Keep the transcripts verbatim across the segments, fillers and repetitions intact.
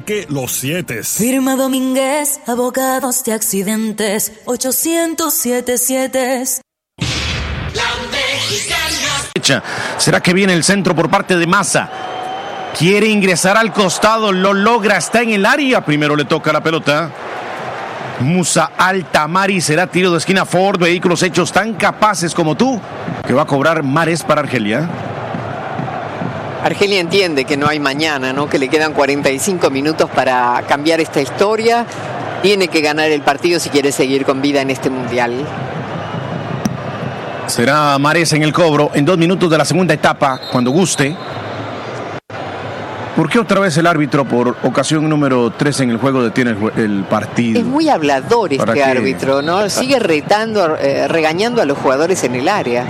ataque los siete. Firma Domínguez, abogados de accidentes, ochocientos setenta y siete. La Mexicana. ¿Será que viene el centro por parte de Massa? Quiere ingresar al costado, lo logra, está en el área. Primero le toca la pelota. Musa Altamari, será tiro de esquina. Ford, vehículos hechos tan capaces como tú, que va a cobrar Mares para Argelia. Argelia entiende que no hay mañana, ¿no? Que le quedan cuarenta y cinco minutos para cambiar esta historia. Tiene que ganar el partido si quiere seguir con vida en este mundial. Será Mares en el cobro en dos minutos de la segunda etapa, cuando guste. ¿Por qué otra vez el árbitro, por ocasión número tres en el juego, detiene el, el partido? Es muy hablador este que... árbitro, ¿no? Sigue retando, eh, regañando a los jugadores en el área.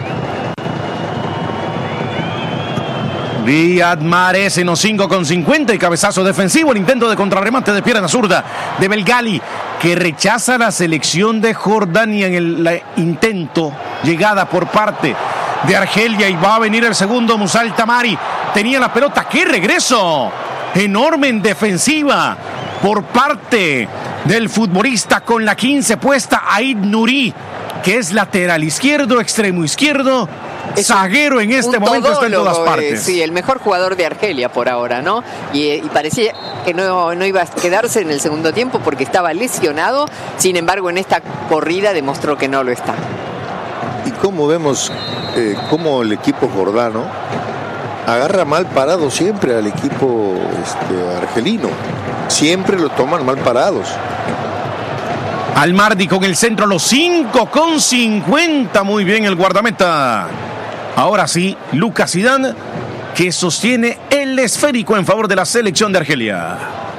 Riyad Mahrez en los cinco con cincuenta y cabezazo defensivo. El intento de contrarremate de pierna zurda de Belgali, que rechaza la selección de Jordania en el la, intento llegada por parte de Argelia. Y va a venir el segundo. Musa Altamari tenía la pelota. ¡Qué regreso! Enorme en defensiva por parte del futbolista con la quince puesta, Aid Nuri, que es lateral izquierdo, extremo izquierdo. Es zaguero en este momento, está en todas partes. Eh, sí, el mejor jugador de Argelia por ahora, ¿no? Y, y parecía que no, no iba a quedarse en el segundo tiempo porque estaba lesionado. Sin embargo, en esta corrida demostró que no lo está. Y cómo vemos eh, cómo el equipo jordano agarra mal parado siempre al equipo este, argelino. Siempre lo toman mal parados. Almardi con el centro, los cinco con cincuenta. Muy bien el guardameta. Ahora sí, Lucas Zidane, que sostiene el esférico en favor de la selección de Argelia.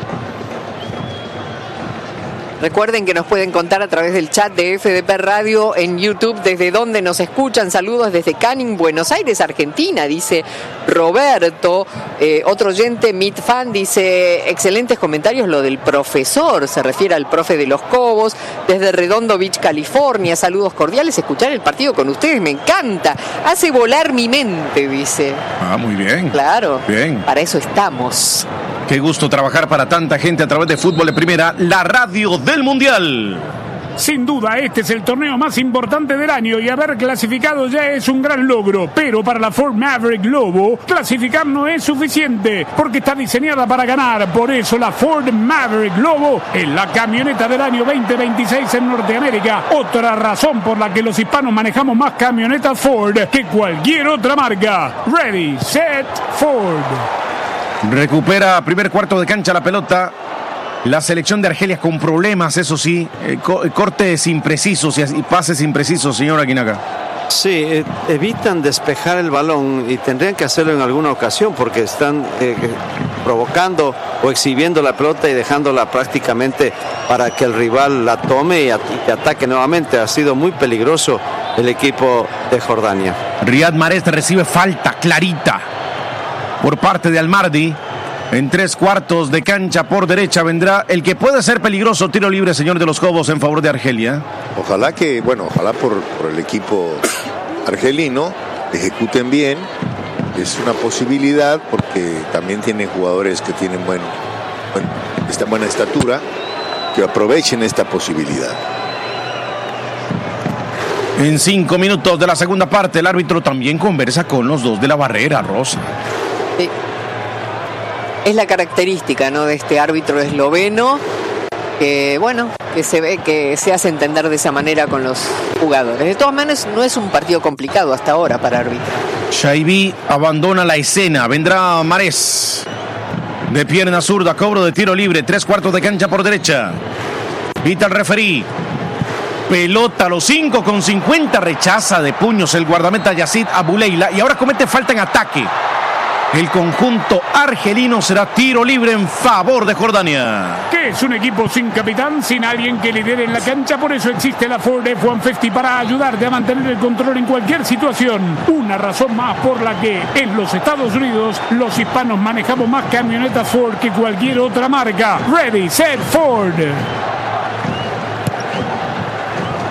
Recuerden que nos pueden contar a través del chat de F D P Radio en YouTube desde donde nos escuchan. Saludos desde Canning, Buenos Aires, Argentina, dice Roberto. Eh, otro oyente, Mitfan, dice excelentes comentarios lo del profesor, se refiere al profe de los Cobos. Desde Redondo Beach, California, saludos cordiales. Escuchar el partido con ustedes me encanta, hace volar mi mente, dice. Ah, muy bien. Claro, bien. Para eso estamos. Qué gusto trabajar para tanta gente a través de Fútbol de Primera, la radio del Mundial. Sin duda, este es el torneo más importante del año y haber clasificado ya es un gran logro. Pero para la Ford Maverick Lobo, clasificar no es suficiente porque está diseñada para ganar. Por eso la Ford Maverick Lobo es la camioneta del año veinte veintiséis en Norteamérica. Otra razón por la que los hispanos manejamos más camionetas Ford que cualquier otra marca. Ready, set, Ford. Recupera primer cuarto de cancha la pelota. La selección de Argelia con problemas, eso sí. Eh, co- cortes imprecisos y, y pases imprecisos, señor Aguinaga. Sí, eh, evitan despejar el balón y tendrían que hacerlo en alguna ocasión porque están eh, provocando o exhibiendo la pelota y dejándola prácticamente para que el rival la tome y, at- y ataque nuevamente. Ha sido muy peligroso el equipo de Jordania. Riyad Mahrez recibe falta clarita por parte de Almardi. En tres cuartos de cancha por derecha vendrá el que puede ser peligroso. Tiro libre, señor de los Cobos, en favor de Argelia. Ojalá que, bueno, ojalá por, por el equipo argelino ejecuten bien. Es una posibilidad porque también tienen jugadores que tienen buen, buen, esta buena estatura, que aprovechen esta posibilidad. En cinco minutos de la segunda parte, el árbitro también conversa con los dos de la barrera, Rosa. Sí. Es la característica, ¿no?, de este árbitro esloveno, que bueno, que se ve que se hace entender de esa manera con los jugadores. De todas maneras, no es un partido complicado hasta ahora para arbitrar. Shaibi abandona la escena, vendrá Mahrez. De pierna zurda, cobro de tiro libre, tres cuartos de cancha por derecha. Vita el referí. Pelota a los cinco con cincuenta, rechaza de puños el guardameta Yacid Abuleila y ahora comete falta en ataque. El conjunto argelino será tiro libre en favor de Jordania. Que es un equipo sin capitán, sin alguien que lidere en la cancha. Por eso existe la Ford F ciento cincuenta para ayudarte a mantener el control en cualquier situación. Una razón más por la que en los Estados Unidos los hispanos manejamos más camionetas Ford que cualquier otra marca. Ready, set, Ford.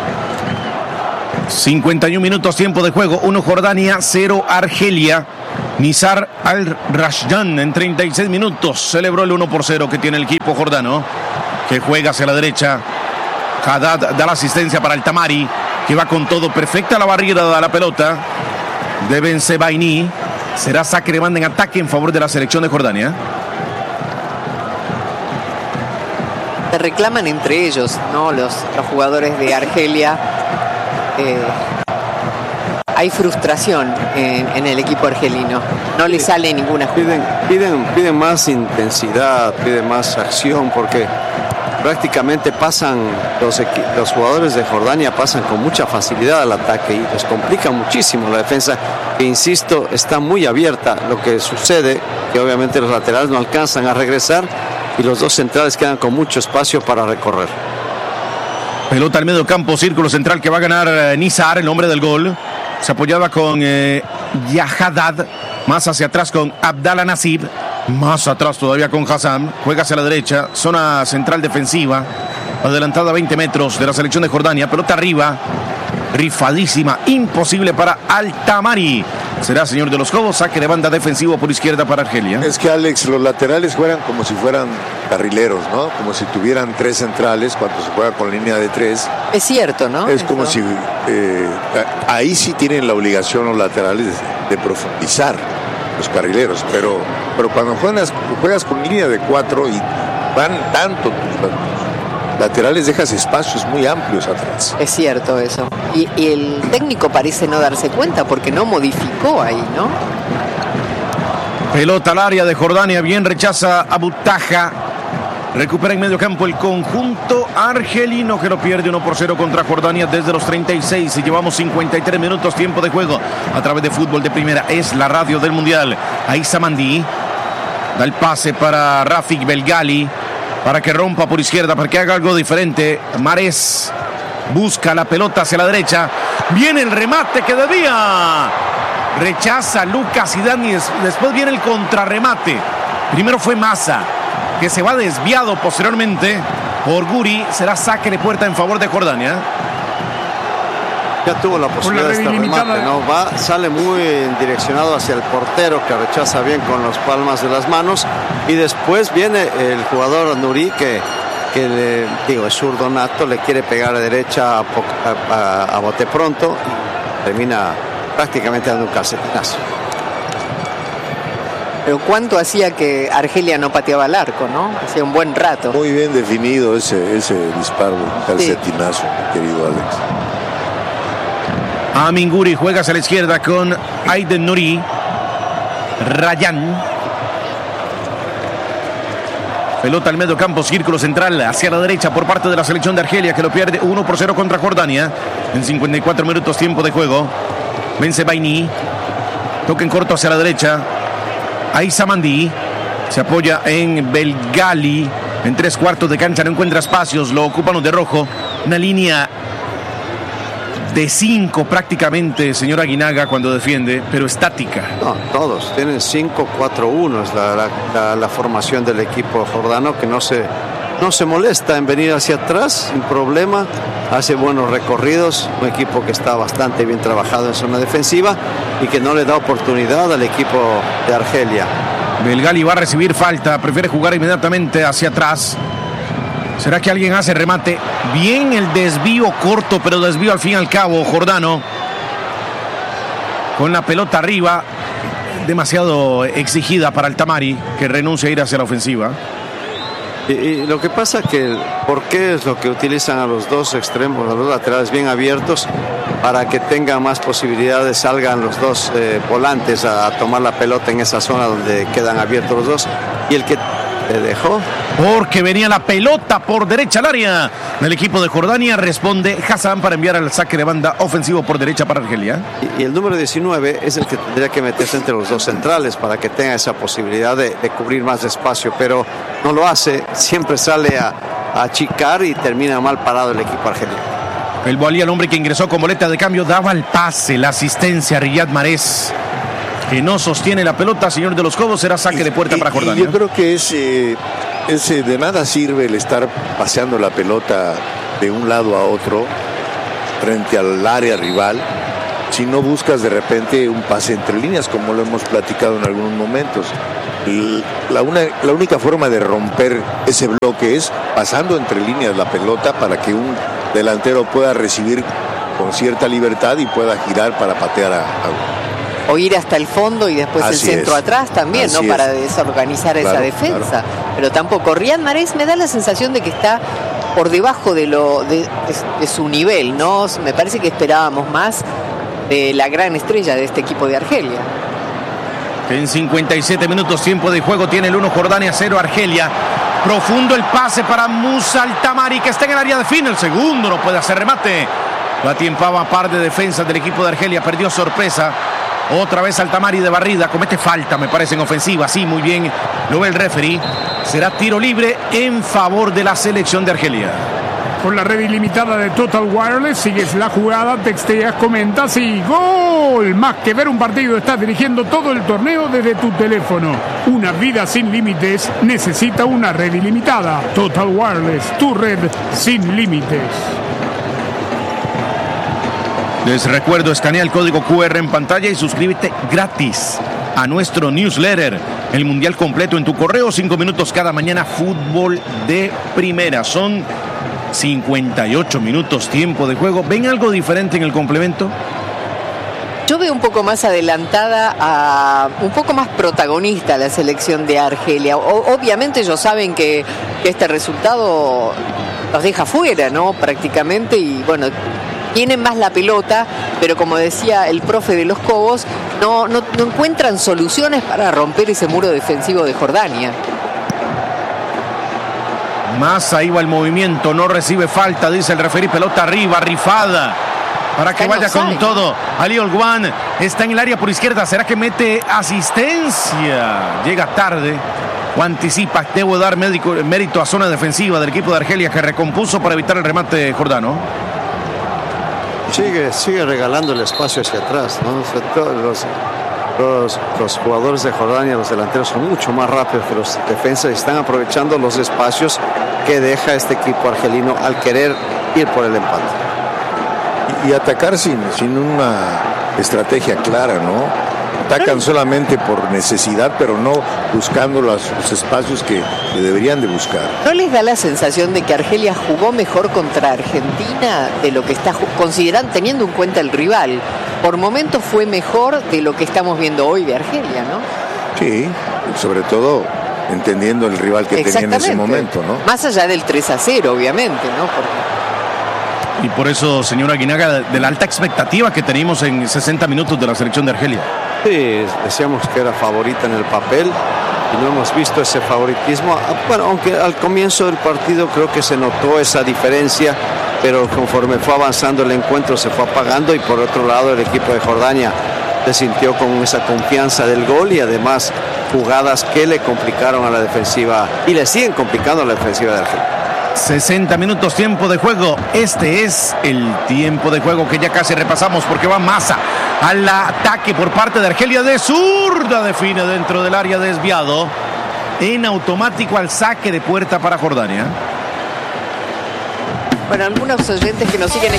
cincuenta y un minutos tiempo de juego, uno Jordania, cero Argelia. Nizar Al-Rashdan en treinta y seis minutos celebró el uno por cero que tiene el equipo jordano, que juega hacia la derecha. Haddad da la asistencia para el Tamari, que va con todo, perfecta la barrida de la pelota de Bensebaini. Será saque de banda en ataque en favor de la selección de Jordania. Se reclaman entre ellos, ¿no? Los, los jugadores de Argelia. Eh, hay frustración en, en el equipo argelino. No le sale ninguna jugada. Piden, piden, piden más intensidad, piden más acción, porque prácticamente pasan, los, los jugadores de Jordania pasan con mucha facilidad al ataque y les complica muchísimo la defensa, que insisto, está muy abierta. Lo que sucede, que obviamente los laterales no alcanzan a regresar y los dos centrales quedan con mucho espacio para recorrer. Pelota al medio campo, círculo central que va a ganar eh, Nizar, el hombre del gol. Se apoyaba con eh, Yahadad, más hacia atrás con Abdallah Nasib, más atrás todavía con Hassan. Juega hacia la derecha, zona central defensiva, adelantada a veinte metros de la selección de Jordania. Pelota arriba, rifadísima, imposible para Al-Tamari. Será señor de los Cobos, saque de banda defensivo por izquierda para Argelia. Es que, Alex, los laterales juegan como si fueran carrileros, ¿no? Como si tuvieran tres centrales cuando se juega con línea de tres. Es cierto, ¿no? Es Eso. como si eh, ahí sí tienen la obligación los laterales de, de profundizar los carrileros, pero, pero cuando juegas, juegas con línea de cuatro y van tanto tus laterales, dejas espacios muy amplios atrás. Es cierto eso. Y, y el técnico parece no darse cuenta porque no modificó ahí, ¿no? Pelota al área de Jordania, bien rechaza a Butaja. Recupera en medio campo el conjunto argelino, que lo pierde uno por cero contra Jordania desde los treinta y seis. Y llevamos cincuenta y tres minutos tiempo de juego a través de Fútbol de Primera. Es la radio del Mundial. Aissa Mandi da el pase para Rafik Belgali, para que rompa por izquierda, para que haga algo diferente. Mahrez busca la pelota hacia la derecha. Viene el remate que debía. Rechaza Lucas Zidane y después viene el contrarremate. Primero fue Massa, que se va desviado posteriormente por Guri. Será saque de puerta en favor de Jordania. Ya tuvo la posibilidad de este remate, ¿no? Va, sale muy direccionado hacia el portero, que rechaza bien con las palmas de las manos. Y después viene el jugador Nuri, que, que le, digo, es zurdo nato, le quiere pegar a derecha a, a, a, a bote pronto. Y termina prácticamente dando un calcetinazo. Pero cuánto hacía que Argelia no pateaba el arco, ¿no? Hacía un buen rato. Muy bien definido ese, ese disparo, calcetinazo, sí, querido Alex. Amin Guri juega hacia la izquierda con Aiden Nuri. Rayán. Pelota al medio campo, círculo central hacia la derecha por parte de la selección de Argelia, que lo pierde uno por cero contra Jordania en cincuenta y cuatro minutos tiempo de juego. Bensebaini toca en corto hacia la derecha. Aissa Mandi se apoya en Belgali en tres cuartos de cancha, no encuentra espacios, lo ocupan los de rojo. Una línea de cinco prácticamente, señor Aguinaga, cuando defiende, pero estática. No, todos tienen cinco cuatro uno, es la, la, la, la formación del equipo jordano, que no se, no se molesta en venir hacia atrás sin problema, hace buenos recorridos, un equipo que está bastante bien trabajado en zona defensiva y que no le da oportunidad al equipo de Argelia. Belgali va a recibir falta, prefiere jugar inmediatamente hacia atrás. ¿Será que alguien hace remate? Bien el desvío corto, pero desvío al fin y al cabo jordano. Con la pelota arriba, demasiado exigida para el Tamari, que renuncia a ir hacia la ofensiva. Y, y lo que pasa que, ¿por qué es lo que utilizan a los dos extremos, a los laterales bien abiertos, para que tengan más posibilidades, salgan los dos eh, volantes a, a tomar la pelota en esa zona donde quedan abiertos los dos? Y el que le dejó, porque venía la pelota por derecha al área del equipo de Jordania, responde Hassan para enviar al saque de banda ofensivo por derecha para Argelia. Y, y el número diecinueve es el que tendría que meterse entre los dos centrales para que tenga esa posibilidad de, de cubrir más espacio, pero no lo hace, siempre sale a, a achicar y termina mal parado el equipo argelino. El Boalí, el hombre que ingresó con boleta de cambio, daba el pase, la asistencia a Riyad Mahrez, que no sostiene la pelota, señor de los Cobos. Será saque de puerta y, para Jordania. Y yo creo que es, eh, es eh, de nada sirve el estar paseando la pelota de un lado a otro frente al área rival si no buscas de repente un pase entre líneas, como lo hemos platicado en algunos momentos. La, una, la única forma de romper ese bloque es pasando entre líneas la pelota para que un delantero pueda recibir con cierta libertad y pueda girar para patear a, a... o ir hasta el fondo y después Así el centro es. atrás también, Así ¿no? Para es. desorganizar Claro, esa defensa. claro. Pero tampoco. Riyad Mahrez me da la sensación de que está por debajo de lo de, de, de su nivel, ¿no? Me parece que esperábamos más de la gran estrella de este equipo de Argelia. En cincuenta y siete minutos tiempo de juego tiene el uno Jordania, cero Argelia. Profundo el pase para Musa Altamari, que está en el área de fin. El segundo no puede hacer remate. Lo atiempaba par de defensas del equipo de Argelia. Perdió sorpresa. Otra vez Altamari de barrida. Comete falta, me parece, en ofensiva. Sí, muy bien. Lo ve el referee. Será tiro libre en favor de la selección de Argelia. Con la red ilimitada de Total Wireless, sigues la jugada, texteas, comentas y ¡gol! Más que ver un partido, estás dirigiendo todo el torneo desde tu teléfono. Una vida sin límites necesita una red ilimitada. Total Wireless, tu red sin límites. Les recuerdo, escanea el código cu erre en pantalla y suscríbete gratis a nuestro newsletter. El mundial completo en tu correo, cinco minutos cada mañana, fútbol de primera. Son cincuenta y ocho minutos tiempo de juego. ¿Ven algo diferente en el complemento? Yo veo un poco más adelantada, a, un poco más protagonista la selección de Argelia. O, obviamente ellos saben que, que este resultado los deja fuera, ¿no? Prácticamente, y bueno, tienen más la pelota, pero como decía el profe de los Cobos, no, no, no encuentran soluciones para romper ese muro defensivo de Jordania. Massa iba el movimiento, no recibe falta, dice el referí, pelota arriba, rifada, para que Acá vaya no con sale. todo. Ali Olguán está en el área por izquierda, ¿será que mete asistencia? Llega tarde, o anticipa, debo dar médico, mérito a zona defensiva del equipo de Argelia, que recompuso para evitar el remate jordano. Sigue, sigue regalando el espacio hacia atrás, ¿no? O sea, todos los, los, los jugadores de Jordania, los delanteros, son mucho más rápidos que los defensas y están aprovechando los espacios que deja este equipo argelino al querer ir por el empate. y, y atacar sin, sin una estrategia clara, ¿no? Atacan solamente por necesidad, pero no buscando los, los espacios que, que deberían de buscar. ¿No les da la sensación de que Argelia jugó mejor contra Argentina de lo que está considerando, teniendo en cuenta el rival? Por momentos fue mejor de lo que estamos viendo hoy de Argelia, ¿no? Sí, sobre todo entendiendo el rival que tenía en ese momento, ¿no? Más allá del tres a cero, obviamente, ¿no? Porque... Y por eso, señora Aguinaga, de la alta expectativa que teníamos en sesenta minutos de la selección de Argelia. Sí, decíamos que era favorita en el papel y no hemos visto ese favoritismo. Bueno, aunque al comienzo del partido creo que se notó esa diferencia, pero conforme fue avanzando el encuentro se fue apagando, y por otro lado el equipo de Jordania se sintió con esa confianza del gol y además jugadas que le complicaron a la defensiva y le siguen complicando a la defensiva de Argelia. sesenta minutos tiempo de juego. Este es el tiempo de juego que ya casi repasamos, porque va Massa al ataque por parte de Argelia de zurda, define dentro del área, desviado en automático al saque de puerta para Jordania. Bueno, algunos oyentes que nos siguen.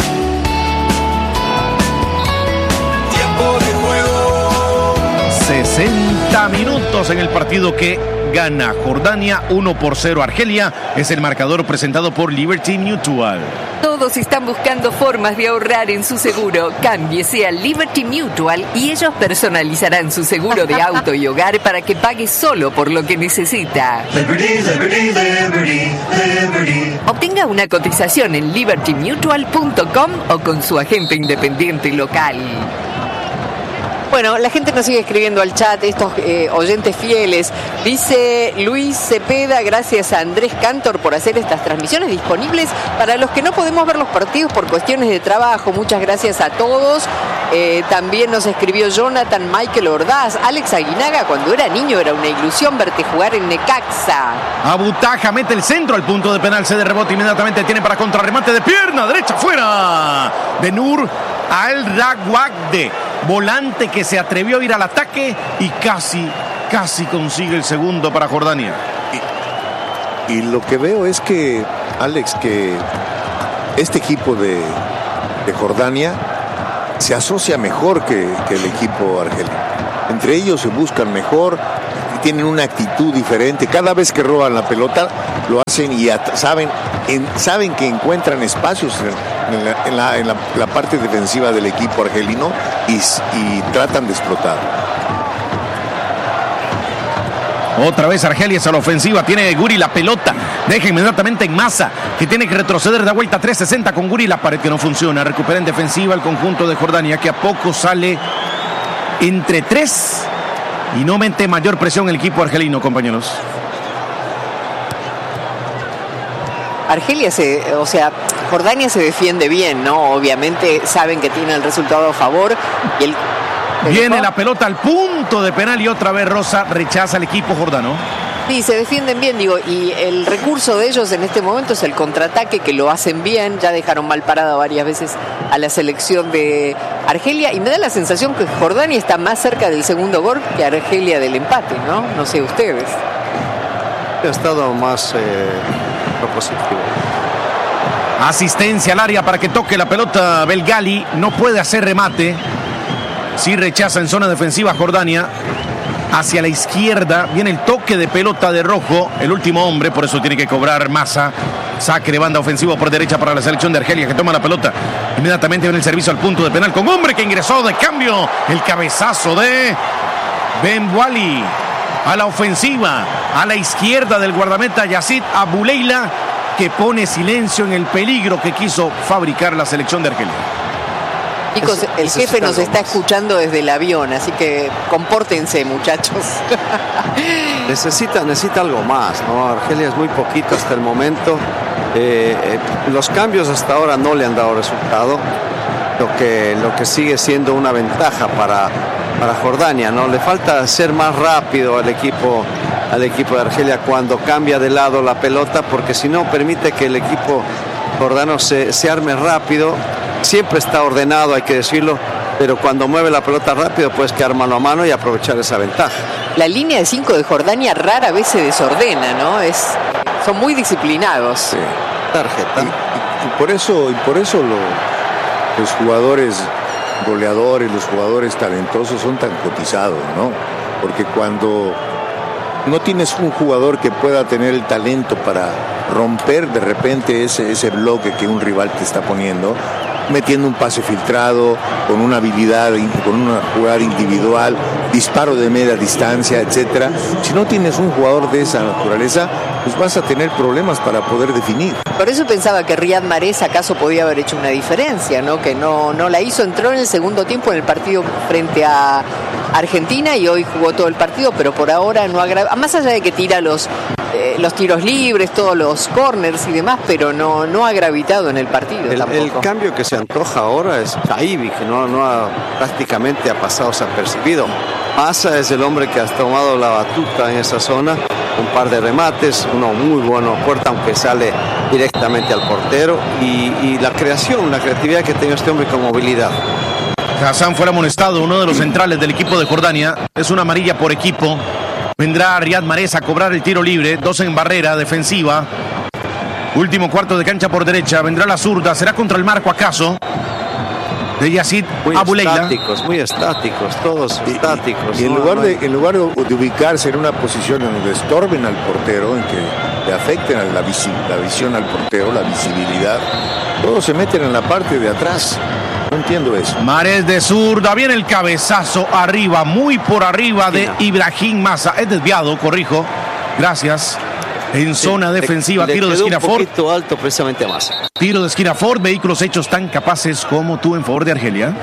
Tiempo de juego. sesenta minutos en el partido que gana Jordania uno por cero Argelia. Es el marcador presentado por Liberty Mutual. Todos están buscando formas de ahorrar en su seguro. Cámbiese a Liberty Mutual y ellos personalizarán su seguro de auto y hogar para que pague solo por lo que necesita. Liberty, liberty, liberty, liberty. Obtenga una cotización en liberty mutual punto com o con su agente independiente local. Bueno, la gente nos sigue escribiendo al chat, estos eh, oyentes fieles. Dice Luis Cepeda, gracias a Andrés Cantor por hacer estas transmisiones disponibles para los que no podemos ver los partidos por cuestiones de trabajo. Muchas gracias a todos. Eh, también nos escribió Jonathan Michael Ordaz. Alex Aguinaga, cuando era niño era una ilusión verte jugar en Necaxa. Abutaja mete el centro al punto de penal, se de rebote inmediatamente, tiene para contrarremate de pierna derecha fuera de Nur Al-Rawagde, volante que se atrevió a ir al ataque y casi, casi consigue el segundo para Jordania. Y, y lo que veo es que, Alex, que este equipo de, de Jordania se asocia mejor que, que el equipo argelino. Entre ellos se buscan mejor, tienen una actitud diferente. Cada vez que roban la pelota lo hacen y at- saben, en, saben que encuentran espacios en, en, la, en, la, en la, la parte defensiva del equipo argelino y, y tratan de explotar. Otra vez Argelia es a la ofensiva, tiene Guri la pelota, deja inmediatamente en Massa, que tiene que retroceder, da vuelta trescientos sesenta con Guri, la pared que no funciona, recupera en defensiva el conjunto de Jordania, que a poco sale entre tres y no mete mayor presión el equipo argelino, compañeros. Argelia se, o sea, Jordania se defiende bien, ¿no? Obviamente saben que tiene el resultado a favor y el Viene la pelota al punto de penal y otra vez Rosa rechaza al equipo jordano. Sí, se defienden bien, digo, y el recurso de ellos en este momento es el contraataque, que lo hacen bien, ya dejaron mal parada varias veces a la selección de Argelia, y me da la sensación que Jordania está más cerca del segundo gol que Argelia del empate, ¿no? No sé ustedes. Ha estado más eh, propositivo. Asistencia al área para que toque la pelota Belgali, no puede hacer remate. Sí rechaza en zona defensiva Jordania. Hacia la izquierda viene el toque de pelota de Rojo, el último hombre, por eso tiene que cobrar Massa. Saque de banda ofensivo por derecha para la selección de Argelia, que toma la pelota. Inmediatamente viene el servicio al punto de penal con hombre que ingresó de cambio. El cabezazo de Ben Wali a la ofensiva, a la izquierda del guardameta Yacid Abuleila, que pone silencio en el peligro que quiso fabricar la selección de Argelia. Chicos, el jefe nos está escuchando desde el avión, así que compórtense, muchachos. Necesita, necesita algo más, ¿no? Argelia es muy poquito hasta el momento. Eh, eh, los cambios hasta ahora no le han dado resultado, lo que, lo que sigue siendo una ventaja para, para Jordania, ¿no? Le falta ser más rápido al equipo, al equipo de Argelia cuando cambia de lado la pelota, porque si no permite que el equipo jordano se, se arme rápido. Siempre está ordenado, hay que decirlo, pero cuando mueve la pelota rápido puedes quedar mano a mano y aprovechar esa ventaja. La línea de cinco de Jordania rara vez se desordena, ¿no? Es, son muy disciplinados. Sí. Tarjeta. Y, y- y por eso, y por eso lo- los jugadores goleadores, los jugadores talentosos son tan cotizados, ¿no? Porque cuando no tienes un jugador que pueda tener el talento para romper de repente ese, ese bloque que un rival te está poniendo, metiendo un pase filtrado, con una habilidad, con una jugada individual, disparo de media distancia, etcétera. Si no tienes un jugador de esa naturaleza, pues vas a tener problemas para poder definir. Por eso pensaba que Riyad Mahrez acaso podía haber hecho una diferencia, ¿no? Que no, no la hizo, entró en el segundo tiempo en el partido frente a Argentina y hoy jugó todo el partido, pero por ahora no agrava, más allá de que tira los eh, los tiros libres, todos los corners y demás, pero no, no ha gravitado en el partido El, tampoco. el cambio que se antoja ahora es Taibi, que no, no ha, prácticamente ha pasado desapercibido. Massa es el hombre que ha tomado la batuta en esa zona, un par de remates, uno muy bueno a puerta, aunque sale directamente al portero, y, y la creación, la creatividad que tiene este hombre con movilidad. Hassan fuera amonestado, uno de los centrales del equipo de Jordania. Es una amarilla por equipo. Vendrá Riyad Mahrez a cobrar el tiro libre. Dos en barrera defensiva. Último cuarto de cancha por derecha. Vendrá la zurda. ¿Será contra el marco acaso? De Yacid Muy Abuleila. estáticos, muy estáticos, todos Y- estáticos. Y, en, no- lugar no de, hay- en lugar de, de ubicarse en una posición en donde estorben al portero, en que le afecten a la, visi- la visión al portero, la visibilidad, todos se meten en la parte de atrás. No entiendo eso. Mahrez de zurda. Viene el cabezazo arriba. Muy por arriba de Ibrahim Massa. Es desviado, corrijo. Gracias. En zona le- defensiva. le Tiro de quedó esquina un Ford. poquito alto precisamente a Massa. Tiro de esquina Ford. Vehículos hechos tan capaces como tú en favor de Argelia.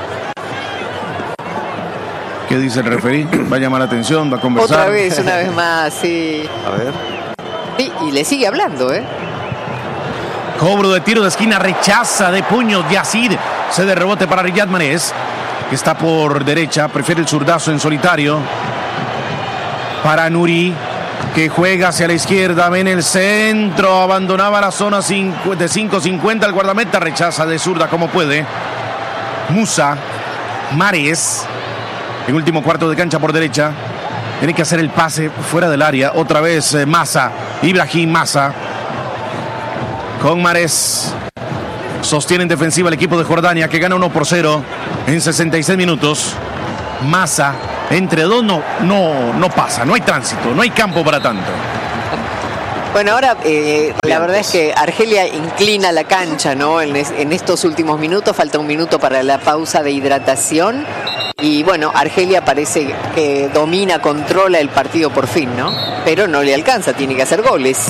¿Qué dice el referí? Va a llamar la atención, va a conversar. Otra vez, una vez más, sí. A ver. Sí, y le sigue hablando, ¿eh? Cobro de tiro de esquina, rechaza de puños Yacid. Se de rebote para Riyad Mahrez, que está por derecha, prefiere el zurdazo en solitario. Para Nuri, que juega hacia la izquierda, ven el centro, abandonaba la zona cinco- de cinco cincuenta, el guardameta rechaza de zurda como puede. Musa, Mahrez, en último cuarto de cancha por derecha, tiene que hacer el pase fuera del área, otra vez eh, Massa, Ibrahim Massa, con Mahrez. Sostiene en defensiva el equipo de Jordania, que gana uno por cero en sesenta y seis minutos. Massa, entre dos no, no, no pasa, no hay tránsito, no hay campo para tanto. Bueno, ahora eh, la verdad es que Argelia inclina la cancha, ¿no? En, es, en estos últimos minutos, falta un minuto para la pausa de hidratación. Y bueno, Argelia parece que domina, controla el partido por fin, ¿no? Pero no le alcanza, tiene que hacer goles.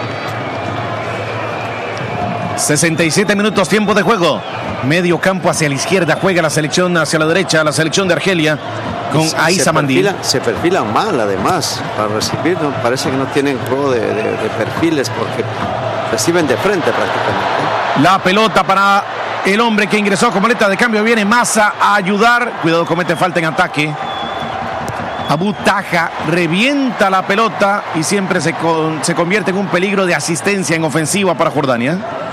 sesenta y siete minutos, tiempo de juego. Medio campo hacia la izquierda, juega la selección hacia la derecha, la selección de Argelia con Aissa Mandí. Se perfilan mal, además, para recibir. ¿no? Parece que no tienen juego de, de, de perfiles porque reciben de frente prácticamente. La pelota para el hombre que ingresó como maleta de cambio. Viene Massa a ayudar. Cuidado, comete falta en ataque. Abu Taha revienta la pelota y siempre se, con, se convierte en un peligro de asistencia en ofensiva para Jordania.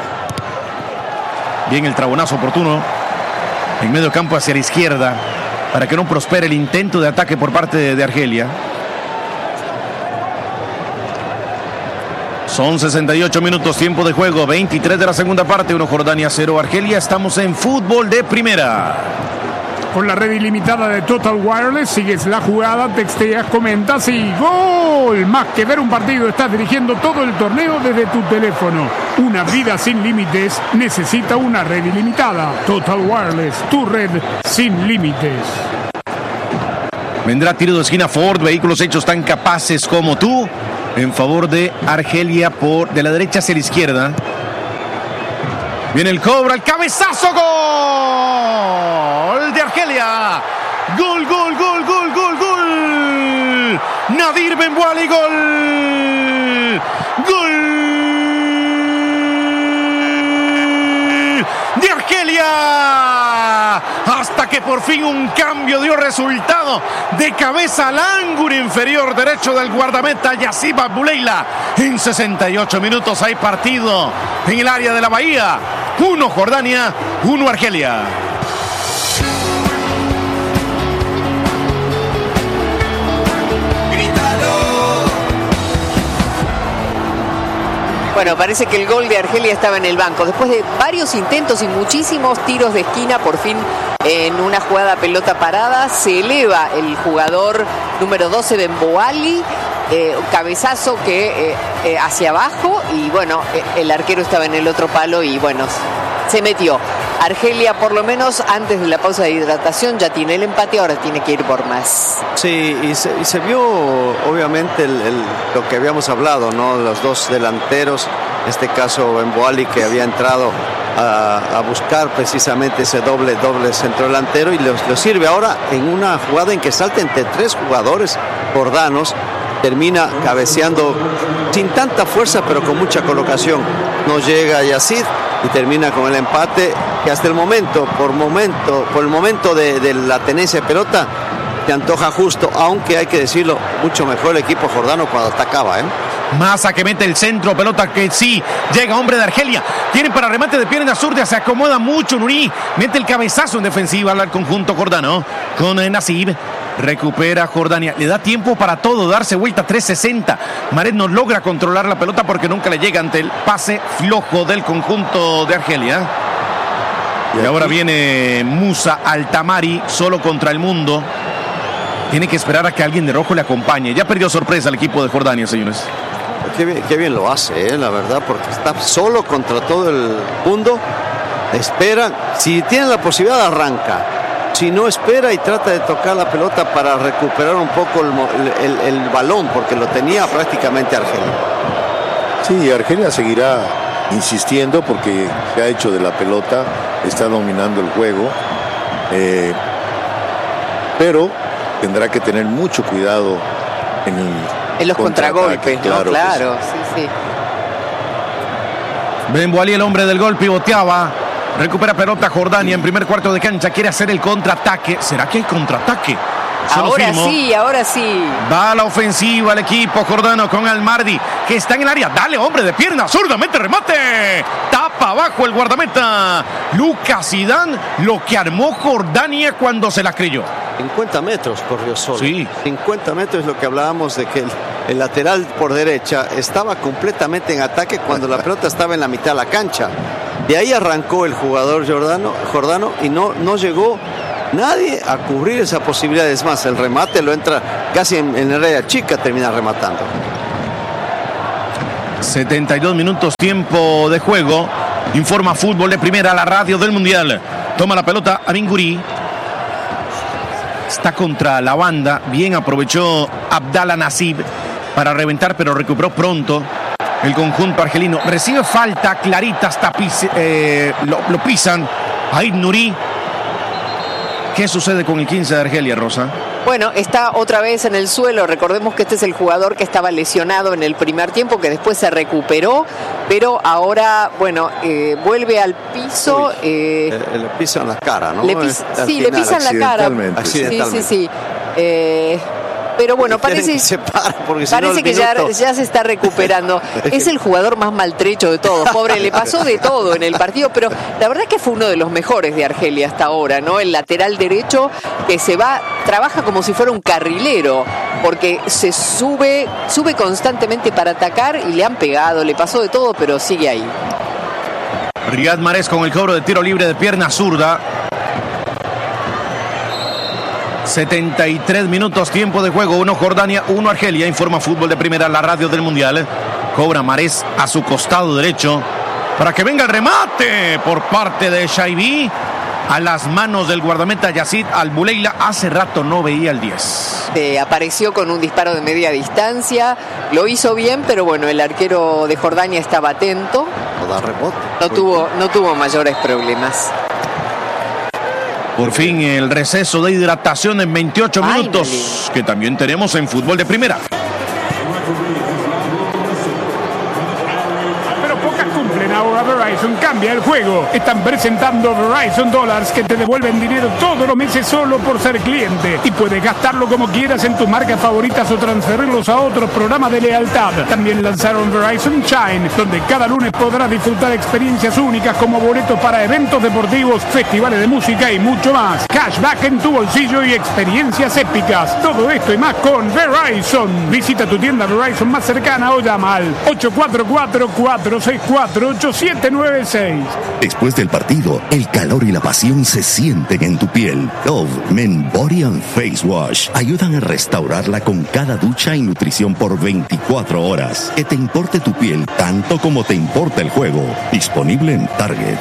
Bien el trabonazo oportuno en medio campo hacia la izquierda para que no prospere el intento de ataque por parte de, de Argelia. Son sesenta y ocho minutos, tiempo de juego, veintitrés de la segunda parte, uno Jordania, cero Argelia. Estamos en fútbol de primera. Con la red ilimitada de Total Wireless, sigues la jugada, texteas, comentas y ¡gol! Más que ver un partido, estás dirigiendo todo el torneo desde tu teléfono. Una vida sin límites necesita una red ilimitada. Total Wireless, tu red sin límites. Vendrá tiro de esquina Ford, vehículos hechos tan capaces como tú, en favor de Argelia por de la derecha hacia la izquierda. Viene el cobro, el cabezazo, gol de Argelia. Gol, gol, gol, gol, gol, gol. Nadir Benwali, gol. Gol de Argelia. Hasta que por fin un cambio dio resultado. De cabeza al ángulo inferior derecho del guardameta Yassib Abouleila. En sesenta y ocho minutos hay partido en el área de la Bahía. Uno Jordania, uno Argelia. Bueno, parece que el gol de Argelia estaba en el banco. Después de varios intentos y muchísimos tiros de esquina, por fin en una jugada pelota parada, se eleva el jugador número doce, Benwali, eh, cabezazo que eh, eh, hacia abajo y bueno, eh, el arquero estaba en el otro palo y bueno, se metió. Argelia, por lo menos antes de la pausa de hidratación, ya tiene el empate, ahora tiene que ir por más. Sí, y se, y se vio obviamente el, el, lo que habíamos hablado, ¿no? Los dos delanteros, en este caso Benwali, que había entrado a, a buscar precisamente ese doble, doble centro delantero y lo sirve ahora en una jugada en que salta entre tres jugadores jordanos. Termina cabeceando sin tanta fuerza, pero con mucha colocación. No llega Yassib y termina con el empate, que hasta el momento, por momento, por el momento de, de la tenencia de pelota, te antoja justo, aunque hay que decirlo, mucho mejor el equipo jordano cuando atacaba, ¿eh? Massa que mete el centro, pelota que sí, llega hombre de Argelia, tienen para remate de pierna zurda, se acomoda mucho Nuri, mete el cabezazo en defensiva al conjunto jordano, con Nassib, recupera Jordania, le da tiempo para todo, darse vuelta trescientos sesenta, Maret no logra controlar la pelota porque nunca le llega ante el pase flojo del conjunto de Argelia. Y ahora viene Musa Altamari solo contra el mundo. Tiene que esperar a que alguien de rojo le acompañe. Ya perdió sorpresa el equipo de Jordania, señores. Qué bien, qué bien lo hace, ¿eh? La verdad, porque está solo contra todo el mundo. Espera, si tiene la posibilidad arranca. Si no, espera y trata de tocar la pelota para recuperar un poco el, el, el balón, porque lo tenía prácticamente Argelia. Sí, Argelia seguirá insistiendo porque se ha hecho de la pelota, está dominando el juego, eh, pero tendrá que tener mucho cuidado en, el en los contragolpes, ¿no? Claro, claro, sí, sí. Benwali, el hombre del gol, pivoteaba. Recupera pelota Jordania en primer cuarto de cancha. Quiere hacer el contraataque. ¿Será que hay contraataque? Solo ahora firmo. sí, ahora sí. Va a la ofensiva el equipo jordano con Almardi, que está en el área. Dale, hombre, de pierna zurda, mete remate. Tapa abajo el guardameta Lucas Zidane, lo que armó Jordania cuando se la creyó. cincuenta metros corrió solo. Sí. cincuenta metros es lo que hablábamos de que el, el lateral por derecha estaba completamente en ataque cuando la pelota estaba en la mitad de la cancha. De ahí arrancó el jugador Jordano, Jordano y no, no llegó nadie a cubrir esa posibilidad. Es más, el remate lo entra casi en, en el área chica, termina rematando. setenta y dos minutos tiempo de juego. Informa Fútbol de Primera, la radio del Mundial. Toma la pelota Amin Guri. Está contra la banda. Bien aprovechó Abdallah Nasib para reventar, pero recuperó pronto el conjunto argelino. Recibe falta clarita, hasta pis, eh, lo, lo pisan. Aid Nuri. ¿Qué sucede con el quince de Argelia, Rosa? Bueno, está otra vez en el suelo. Recordemos que este es el jugador que estaba lesionado en el primer tiempo, que después se recuperó, pero ahora, bueno, eh, vuelve al piso. Uy, eh, le, le pisan la cara, ¿no? Le pis, Al sí, le final, pisan la cara. Accidentalmente. Sí, sí, sí. Eh, pero bueno, parece, que, se para porque parece si no que ya, minuto... ya se está recuperando. Es el jugador más maltrecho de todos. Pobre, le pasó de todo en el partido, pero la verdad es que fue uno de los mejores de Argelia hasta ahora, ¿no? El lateral derecho que se va, trabaja como si fuera un carrilero, porque se sube, sube constantemente para atacar y le han pegado, le pasó de todo, pero sigue ahí. Riyad Mahrez con el cobro de tiro libre de pierna zurda. setenta y tres minutos tiempo de juego. Uno Jordania, uno Argelia. Informa Fútbol de Primera, la radio del Mundial. Cobra Mahrez a su costado derecho para que venga el remate por parte de Shaibi a las manos del guardameta Yazid Al-Buleila. Hace rato no veía el diez. Eh, apareció con un disparo de media distancia, lo hizo bien, pero bueno, el arquero de Jordania estaba atento. No da rebote. No tuvo, no tuvo mayores problemas. Por fin el receso de hidratación en veintiocho Ay, minutos, dale. que también tenemos en Fútbol de Primera. Pero pocas cumplen ahora. Verizon cambia el juego. Están presentando Verizon Dollars que te devuelven dinero todos los meses solo por ser cliente. Y puedes gastarlo como quieras en tus marcas favoritas o transferirlos a otros programas de lealtad. También lanzaron Verizon Shine, donde cada lunes podrás disfrutar experiencias únicas como boletos para eventos deportivos, festivales de música y mucho más. Cashback en tu bolsillo y experiencias épicas. Todo esto y más con Verizon. Visita tu tienda Verizon más cercana o llama al ocho cuatro cuatro, cuatro seis cuatro, ocho siete nueve seis. Después del partido, el calor y la pasión se sienten en tu piel. Dove Men Body and Face Wash ayudan a restaurarla con cada ducha y nutrición por veinticuatro horas. Que te importe tu piel tanto como te importa el juego. Disponible en Target.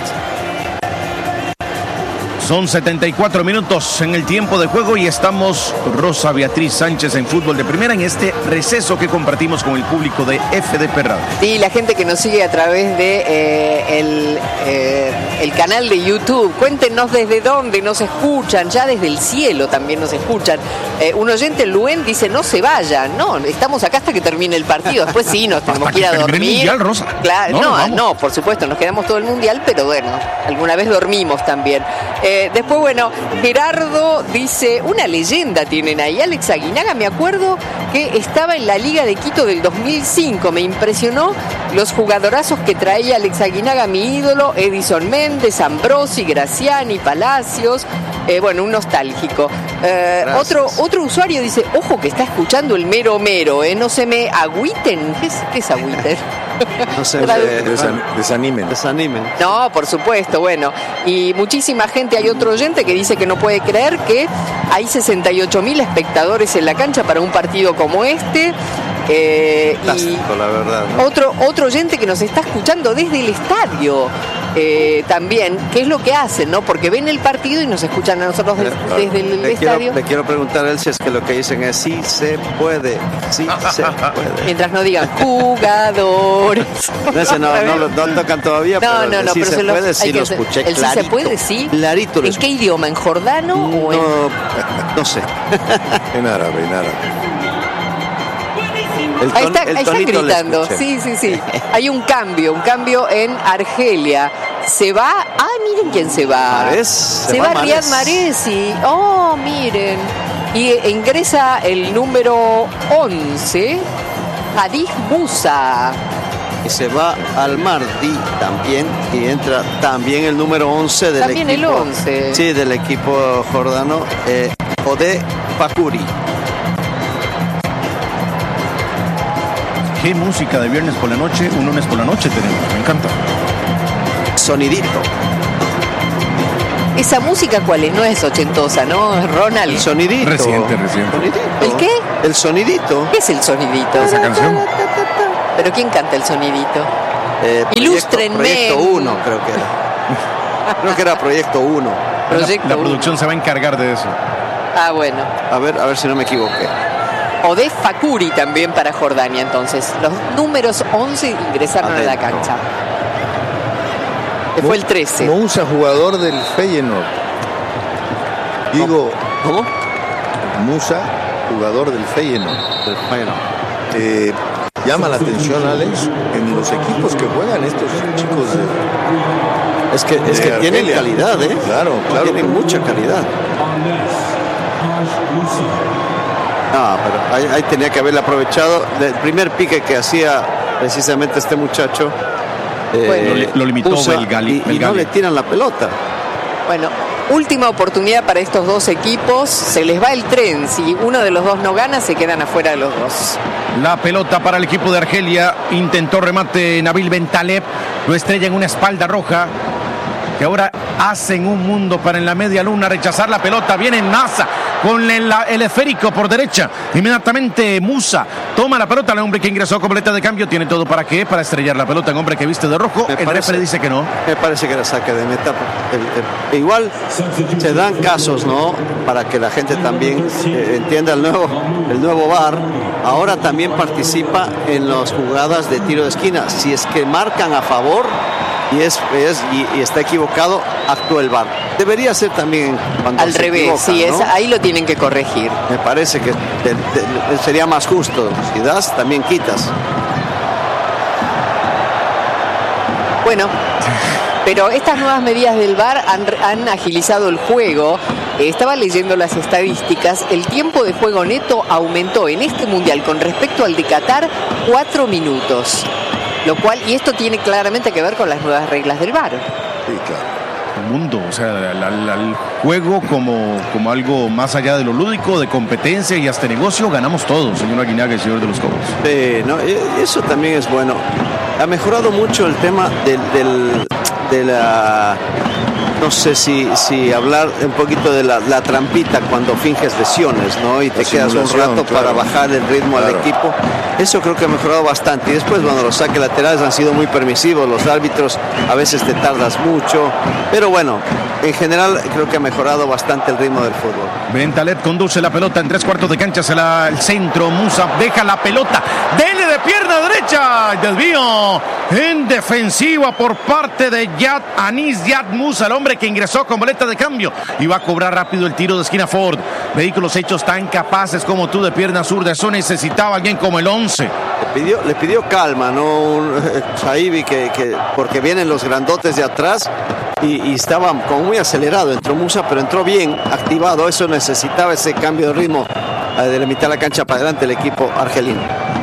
Son setenta y cuatro minutos en el tiempo de juego y estamos, Rosa Beatriz Sánchez, en Fútbol de Primera, en este receso que compartimos con el público de F D P Radio. Sí, la gente que nos sigue a través de eh, el, eh, el canal de YouTube. Cuéntenos desde dónde nos escuchan, ya desde el cielo también nos escuchan. Eh, un oyente, Luen, dice no se vayan. No, estamos acá hasta que termine el partido. Después sí, nos tenemos que ir a Hasta que termine dormir. el Mundial, Rosa. Claro, No, no, nos vamos. no, por supuesto, nos quedamos todo el Mundial, pero bueno, alguna vez dormimos también. Eh, después, bueno, Gerardo dice, una leyenda tienen ahí. Alex Aguinaga, me acuerdo que estaba en la Liga de Quito del dos mil cinco. Me impresionó los jugadorazos que traía Alex Aguinaga, mi ídolo, Edison Méndez, Ambrosi, Graciani, Palacios. Eh, bueno, un nostálgico. Eh, otro, otro usuario dice, ojo que está escuchando el mero mero, ¿eh? No se me agüiten. ¿Qué es, qué es agüiten? No se Tradu- Desan- desanimen. desanimen. No, por supuesto, bueno. Y muchísima gente, hay otro oyente que dice que no puede creer que hay sesenta y ocho mil espectadores en la cancha para un partido como este. Eh, y Fantástico, la verdad, ¿no? otro, otro oyente que nos está escuchando desde el estadio. Eh, también, ¿qué es lo que hacen, no? Porque ven el partido y nos escuchan a nosotros del- desde el le estadio. Quiero, le quiero preguntar a él si es que lo que dicen es sí se puede, sí se puede. Mientras no digan jugadores. No, ese no, no, lo- no tocan todavía, No, pero no, el no, sí pero se se lo- puede, hay sí que lo hacer- escuché el sí se clarito. puede, sí. Clarito lo ¿En qué idioma? ¿En jordano o en...? No, no sé. En árabe, en árabe. El Ahí, ton- está, el ahí están tonito lo gritando. escuché. Sí, sí, sí. Hay un cambio, un cambio en Argelia. Se va. Ah, miren quién se va. Mahrez, Se, se va, va Riyad Mahrez. Mahrez, sí. Oh, miren. Y eh, ingresa el número once, Hadith Musa. Y se va al Mardi también y entra también el número once del También el equipo. once. Sí, del equipo jordano, eh, Ode Fakuri. Qué música de viernes por la noche, un lunes por la noche tenemos, me encanta. sonidito. ¿Esa música cuál es? No es ochentosa, ¿no, Ronald? El sonidito. Reciente, reciente. Sonidito. ¿El qué? El sonidito. ¿Qué es el sonidito? Esa canción. ¿Pero quién canta el sonidito? Eh, Ilústrenme. Proyecto uno, creo que era. Creo que era Proyecto uno. Proyecto La uno. producción se va a encargar de eso. Ah, bueno. A ver, a ver si no me equivoqué. O de Fakuri también para Jordania, entonces. Los números once ingresaron Adentro. a la cancha. Que fue el trece. Moussa, jugador del Feyenoord. Digo, ¿Cómo? Moussa, jugador del Feyenoord. El Feyenoord. Eh, llama la atención, Alex, en los equipos que juegan estos chicos de, Es que, es de que tienen Argelia. calidad, ¿eh? Claro, claro. Tienen mucha calidad. Ah, pero ahí, ahí tenía que haberle aprovechado del primer pique que hacía precisamente este muchacho. eh, Bueno, lo, li- lo limitó Musa, Belgali. y, y no Belgali. le tiran la pelota. Bueno, última oportunidad para estos dos equipos. Se les va el tren. Si uno de los dos no gana, se quedan afuera de los dos. La pelota para el equipo de Argelia. Intentó remate Nabil Bentaleb. Lo estrella en una espalda roja. Que ahora hacen un mundo para en la media luna rechazar la pelota. Viene Massa con el, el esférico por derecha. Inmediatamente Musa toma la pelota. El hombre que ingresó completa de cambio tiene todo para qué? Para estrellar la pelota. Un hombre que viste de rojo. Me El parece- referee dice que no. Me parece que era saque de meta. El- el- igual se dan casos, ¿no? Para que la gente también eh, entienda el nuevo, el nuevo V A R. Ahora también participa en las jugadas de tiro de esquina. Si es que marcan a favor y es, es y, y está equivocado, actúa el V A R. Debería ser también cuando Al se revés, equivocan, sí, ¿no? es, ahí lo tienen que corregir. Me parece que te- te- sería más justo. Si das, también quitas. Bueno, pero estas nuevas medidas del V A R han, han agilizado el juego. Eh, estaba leyendo las estadísticas. El tiempo de juego neto aumentó en este mundial con respecto al de Qatar cuatro minutos. Lo cual, y esto tiene claramente que ver con las nuevas reglas del V A R. Sí, claro. El mundo, o sea, la- la- el juego como, como algo más allá de lo lúdico, de competencia y hasta negocio, ganamos todos, señor Aguinaga y señor de los Cobos. Sí, no, e- eso también es bueno. Ha mejorado mucho el tema del, del- de la, no sé si, si hablar un poquito de la, la trampita cuando finges lesiones, ¿no? Y te La quedas un simulación, rato claro. para bajar el ritmo al Claro. equipo. Eso creo que ha mejorado bastante. Y después, bueno, los saques laterales han sido muy permisivos. Los árbitros a veces te tardas mucho. Pero bueno, en general creo que ha mejorado bastante el ritmo del fútbol. Bentaleb conduce la pelota en tres cuartos de cancha hacia la- el centro. Musa deja la pelota. Dele de pierna derecha. Desvío en defensiva por parte de Yad Anis Yad Musa, el hombre que ingresó con boleta de cambio. Y va a cobrar rápido el tiro de esquina Ford. Vehículos hechos tan capaces como tú de pierna zurda. Eso necesitaba alguien como el once. Le pidió, le pidió calma, ¿no? Un, eh, Shaibi que, que porque vienen los grandotes de atrás y, y estaba como muy acelerado. Entró Musa, pero entró bien, activado. Eso necesitaba ese cambio de ritmo eh, de la mitad de la cancha para adelante el equipo argelino.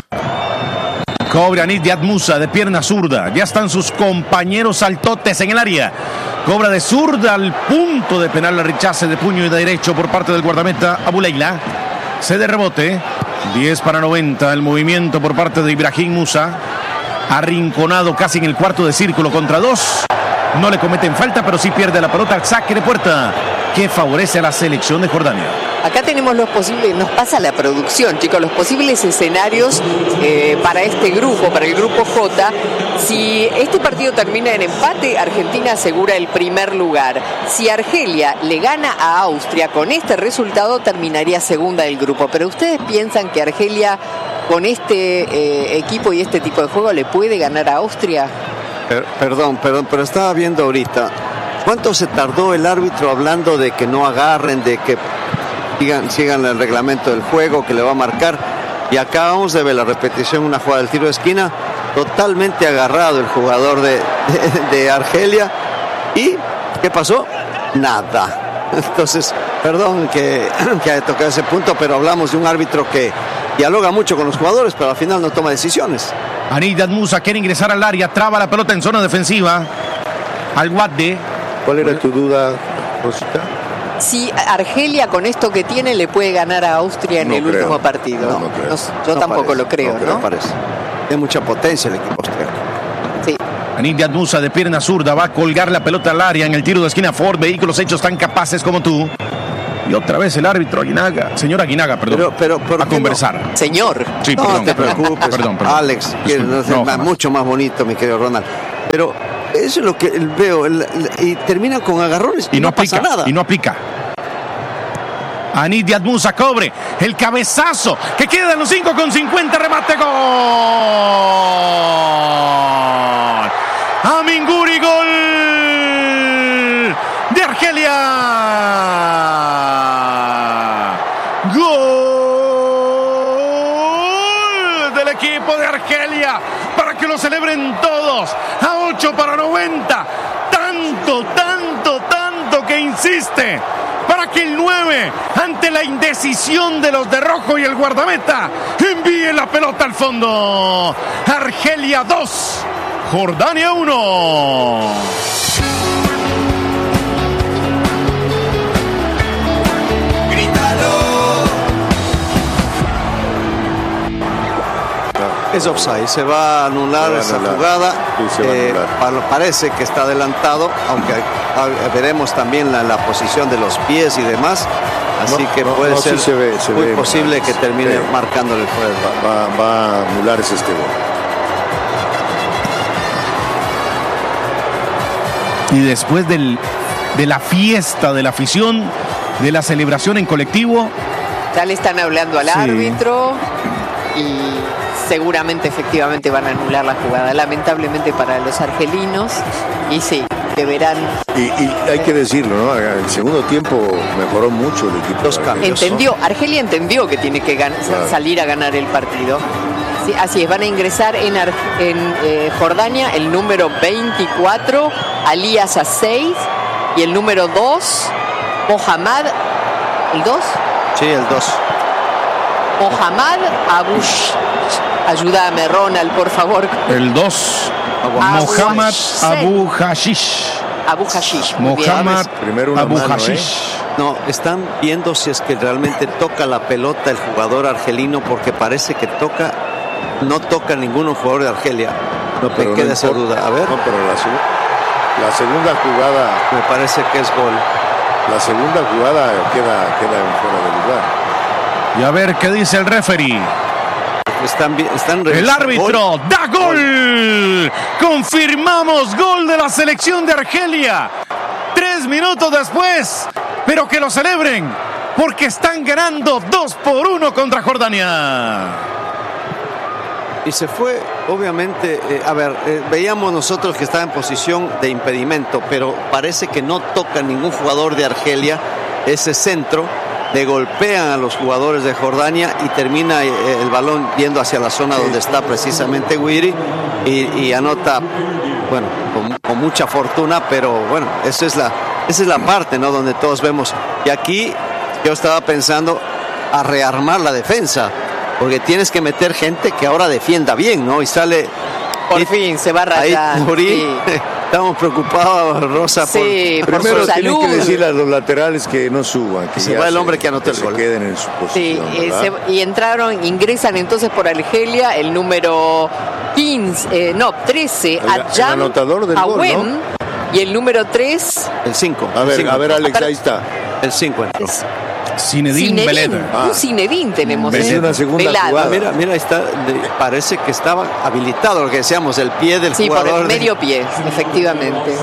Cobra Anid Yad Musa de pierna zurda. Ya están sus compañeros saltotes en el área. Cobra de zurda al punto de penal, la rechace de puño y de derecho por parte del guardameta Abuleila. Se de rebote. diez para noventa. El movimiento por parte de Ibrahim Musa. Arrinconado casi en el cuarto de círculo contra dos. No le cometen falta, pero sí pierde la pelota. Saque de puerta que favorece a la selección de Jordania. Acá tenemos los posibles, nos pasa la producción, chicos, los posibles escenarios eh, para este grupo, para el grupo J. Si este partido termina en empate, Argentina asegura el primer lugar. Si Argelia le gana a Austria, con este resultado terminaría segunda del grupo. Pero ¿ustedes piensan que Argelia con este eh, equipo y este tipo de juego le puede ganar a Austria? Per- perdón, perdón, pero estaba viendo ahorita. ¿Cuánto se tardó el árbitro hablando de que no agarren, de que sigan, sigan el reglamento del juego, que le va a marcar? Y acabamos de ver la repetición, una jugada del tiro de esquina, totalmente agarrado el jugador de, de, de Argelia. ¿Y qué pasó? Nada. Entonces, perdón que, que haya tocado ese punto, pero hablamos de un árbitro que dialoga mucho con los jugadores, pero al final no toma decisiones. Anid Yad Musa quiere ingresar al área. Traba la pelota en zona defensiva. Al Guadde. ¿Cuál era tu duda, Rosita? Si Argelia con esto que tiene le puede ganar a Austria en No el creo. último partido. No, no creo. yo No tampoco parece, lo creo, no ¿no? creo, parece. Tiene mucha potencia el equipo austriaco. Sí. Anit Yadmusa de pierna zurda va a colgar la pelota al área en el tiro de esquina. Ford, vehículos hechos tan capaces como tú. Y otra vez el árbitro Aguinaga, señor Aguinaga, perdón, pero, pero, a conversar. No? Señor. Sí, no perdón, te preocupes, perdón, perdón. Alex, que no, no, más, mucho más bonito, mi querido Ronald. Pero eso es lo que veo, el, el, y termina con agarrones y, y no, no aplica, pasa nada. Y no aplica. Anit Yadmusa cobre el cabezazo que queda en los cinco con cincuenta, remate, gol. Aminguri, gol de Argelia. Gol del equipo de Argelia para que lo celebren todos. A ocho para noventa. Tanto, tanto, tanto que insiste para que el nueve, ante la indecisión de los de rojo y el guardameta, envíe la pelota al fondo. Argelia dos, Jordania uno. Es offside, se va a anular va a esa anular. jugada. Sí, se va a Eh, anular. parece que está adelantado, aunque ah, veremos también la, la posición de los pies y demás. Así No, que no, puede no, sí ser se ve, se muy ve, posible no, que termine sí. marcándole el fuego. Va, va a anularse este gol. Y después del, de la fiesta de la afición, de la celebración en colectivo, Ya le están hablando al Sí. árbitro y seguramente efectivamente van a anular la jugada, lamentablemente para los argelinos. Y sí, deberán. Y, y hay que decirlo, ¿no? El segundo tiempo mejoró mucho el equipo. Dos de cambios. Argelia. Entendió, Argelia entendió que tiene que gan- Claro. salir a ganar el partido. Sí, así es, van a ingresar en, Ar- en eh, Jordania el número veinticuatro, Ali seis, y el número dos, Mohammad, ¿el dos? Sí, el dos. Mohammad Abush. Ayúdame, Ronald, por favor. el dos, Abu Mohammad Hashish. Abu Hashish. Abu Hashish. Muy bien. Mohammad Primero una Abu mano, Hashish. No, están viendo si es que realmente toca la pelota el jugador argelino, porque parece que toca, no toca ninguno jugador de Argelia. No, Me pero queda no esa importa. duda. A ver, No, pero la, seg- la segunda jugada, me parece que es gol. la segunda jugada queda, queda fuera de lugar. Y a ver qué dice el referee. Están, vi- están El revisando. árbitro Gol. da gol. Confirmamos gol de la selección de Argelia. Tres minutos después, pero que lo celebren porque están ganando dos por uno contra Jordania. Y se fue, obviamente, eh, a ver, eh, veíamos nosotros que estaba en posición de impedimento, pero parece que no toca ningún jugador de Argelia ese centro, le golpean a los jugadores de Jordania y termina eh, el balón yendo hacia la zona donde está precisamente Guiri y, y anota, bueno, con, con mucha fortuna, pero bueno, esa es la, esa es la parte, ¿no? Donde todos vemos. Y aquí yo estaba pensando a rearmar la defensa, porque tienes que meter gente que ahora defienda bien, ¿no? Y sale... Por y- fin se va a ahí rayar. Muri, Sí. estamos preocupados, Rosa, Sí, por... por Primero su tienen salud. que decirle a los laterales que no suban, que Se ya va el hombre que anotó el se gol. queden en su Sí, posición. eh, ¿verdad? se- y entraron, ingresan entonces por Argelia el número quince, eh, no, trece, El- el Adjam anotador del gol, Awem, ¿no? y el número tres, El cinco. A ver, a ver, Alex, ahí está. El cinco entró. Zinedine Beled. Zinedine. Ah. Un Zinedine tenemos. Es ¿eh? una segunda Velado. jugada. Mira, mira, ahí está, de- parece que estaba habilitado, lo que decíamos, el pie del Sí, por jugador. el de- medio pie, efectivamente.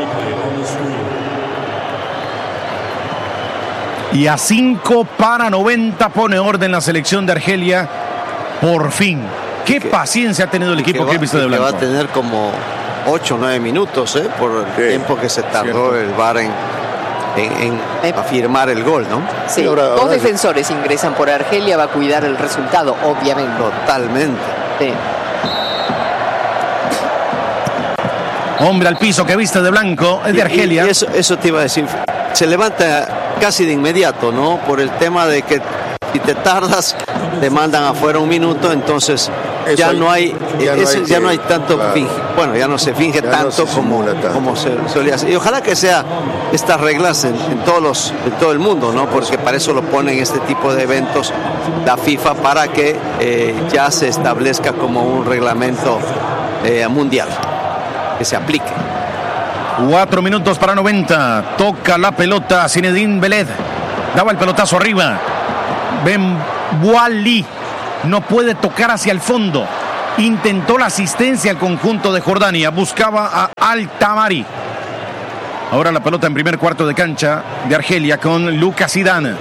Y a cinco para noventa pone orden la selección de Argelia. Por fin. Qué que- paciencia ha tenido el que equipo va- que he visto de que blanco. va a tener como ocho o nueve minutos, ¿eh? Por el Sí, tiempo que se tardó cierto. el V A R en, en, en Eh. afirmar el gol, ¿no? Sí, Y ahora- dos ahora- defensores ingresan por Argelia, va a cuidar el resultado, obviamente. Totalmente. Sí. Hombre al piso que viste de blanco es de Y- Argelia. Y, eso, eso te iba a decir. Se levanta casi de inmediato, ¿no? Por el tema de que si te tardas, te mandan afuera un minuto, entonces Eso ya hay- no hay, ya no ese- hay ya que- no hay tanto claro. finge. Bueno, ya no se finge Ya no tanto, se como, simula tanto. como se solía hacer. Y ojalá que sea estas reglas en, en todos los, en todo el mundo, ¿no? Porque para eso lo ponen este tipo de eventos la FIFA, para que eh, ya se establezca como un reglamento eh, mundial. que se aplique. Cuatro minutos para noventa. Toca la pelota Zinedine Beled. Daba el pelotazo arriba. Ben Boali no puede tocar hacia el fondo. Intentó la asistencia al conjunto de Jordania. Buscaba a Al-Tamari. Ahora la pelota en primer cuarto de cancha de Argelia con Lucas Zidane.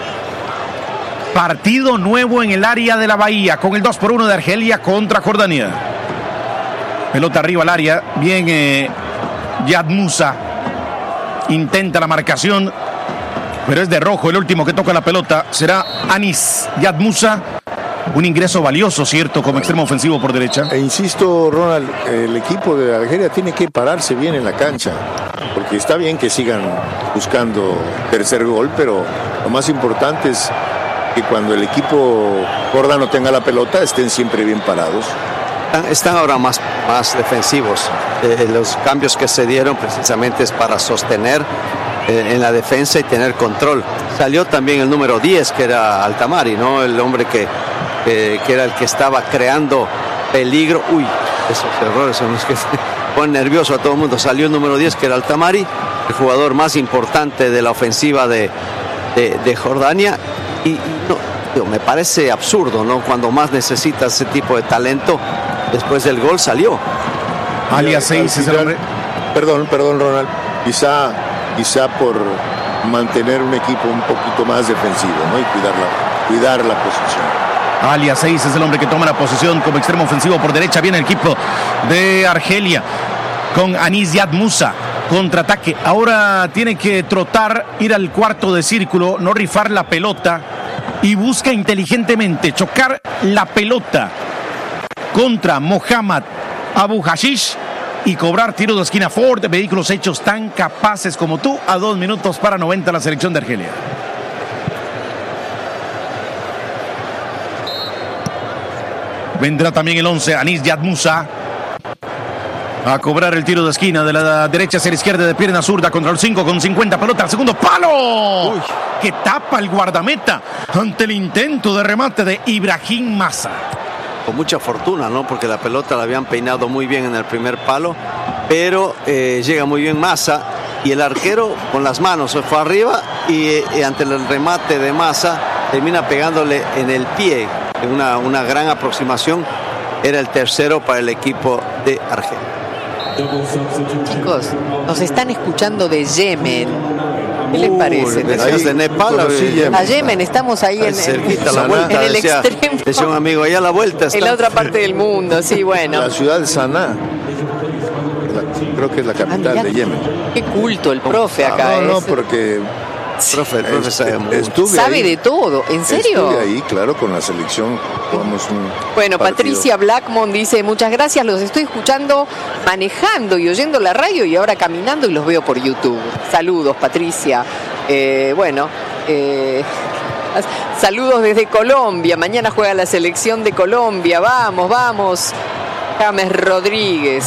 Partido nuevo en el área de la Bahía con el dos por uno de Argelia contra Jordania. Pelota arriba al área. Bien eh, Yad Musa. Intenta la marcación, pero es de rojo. El último que toca la pelota será Anis Yad Musa. Un ingreso valioso, ¿cierto? Como extremo ofensivo por derecha. E insisto, Ronald, el equipo de Argelia tiene que pararse bien en la cancha. Porque está bien que sigan buscando tercer gol, pero lo más importante es que cuando el equipo jordano tenga la pelota estén siempre bien parados. Están ahora más, más defensivos. Eh, los cambios que se dieron precisamente es para sostener eh, en la defensa y tener control. Salió también el número diez, que era Al-Tamari, ¿no? El hombre que, eh, que era el que estaba creando peligro. Uy, esos errores son los que ponen nervioso a todo el mundo. Salió el número diez, que era Al-Tamari, el jugador más importante de la ofensiva de, de, de Jordania. Y, y no, digo, me parece absurdo, ¿no? Cuando más necesitas ese tipo de talento, después del gol salió. Alias seis es el hombre. Perdón, perdón, Ronald. Quizá, quizá por mantener un equipo un poquito más defensivo, ¿no? Y cuidar la, cuidar la posición. Alias seis es el hombre que toma la posición como extremo ofensivo por derecha. Viene el equipo de Argelia con Anis Yad Musa. Contraataque. Ahora tiene que trotar, ir al cuarto de círculo, no rifar la pelota y busca inteligentemente chocar la pelota contra Mohamed Abu Hashish y cobrar tiro de esquina. Ford, vehículos hechos tan capaces como tú. A dos minutos para noventa la selección de Argelia. Vendrá también el once, Anis Yad Musa, a cobrar el tiro de esquina de la derecha hacia la izquierda de pierna zurda contra el cinco con cincuenta. Pelota al segundo palo. Uy, que tapa el guardameta ante el intento de remate de Ibrahim Massa. Con mucha fortuna, ¿no? Porque la pelota la habían peinado muy bien en el primer palo, pero eh, llega muy bien Massa y el arquero con las manos se fue arriba y, y ante el remate de Massa termina pegándole en el pie. Una, una gran aproximación. Era el tercero para el equipo de Argelia. Chicos, nos están escuchando de Yemen. ¿Qué les parece? Decías de Nepal a Yemen. A Yemen, estamos ahí en, cerquita, en, la vuelta, en el decía, extremo. Decía un amigo, allá a la vuelta está. En la otra parte del mundo, sí, bueno. La ciudad de Saná, la, creo que es la capital ah, de Yemen. Qué culto el profe acá. No, es. no, porque profe, el profe sabe, estuve sabe ahí, de todo, ¿en serio? Estuve ahí, claro, con la selección. Jugamos un bueno, partido. Patricia Blackmon dice, muchas gracias, los estoy escuchando manejando y oyendo la radio y ahora caminando y los veo por YouTube. Saludos, Patricia. Eh, bueno, eh, saludos desde Colombia. Mañana juega la selección de Colombia. Vamos, vamos. James Rodríguez.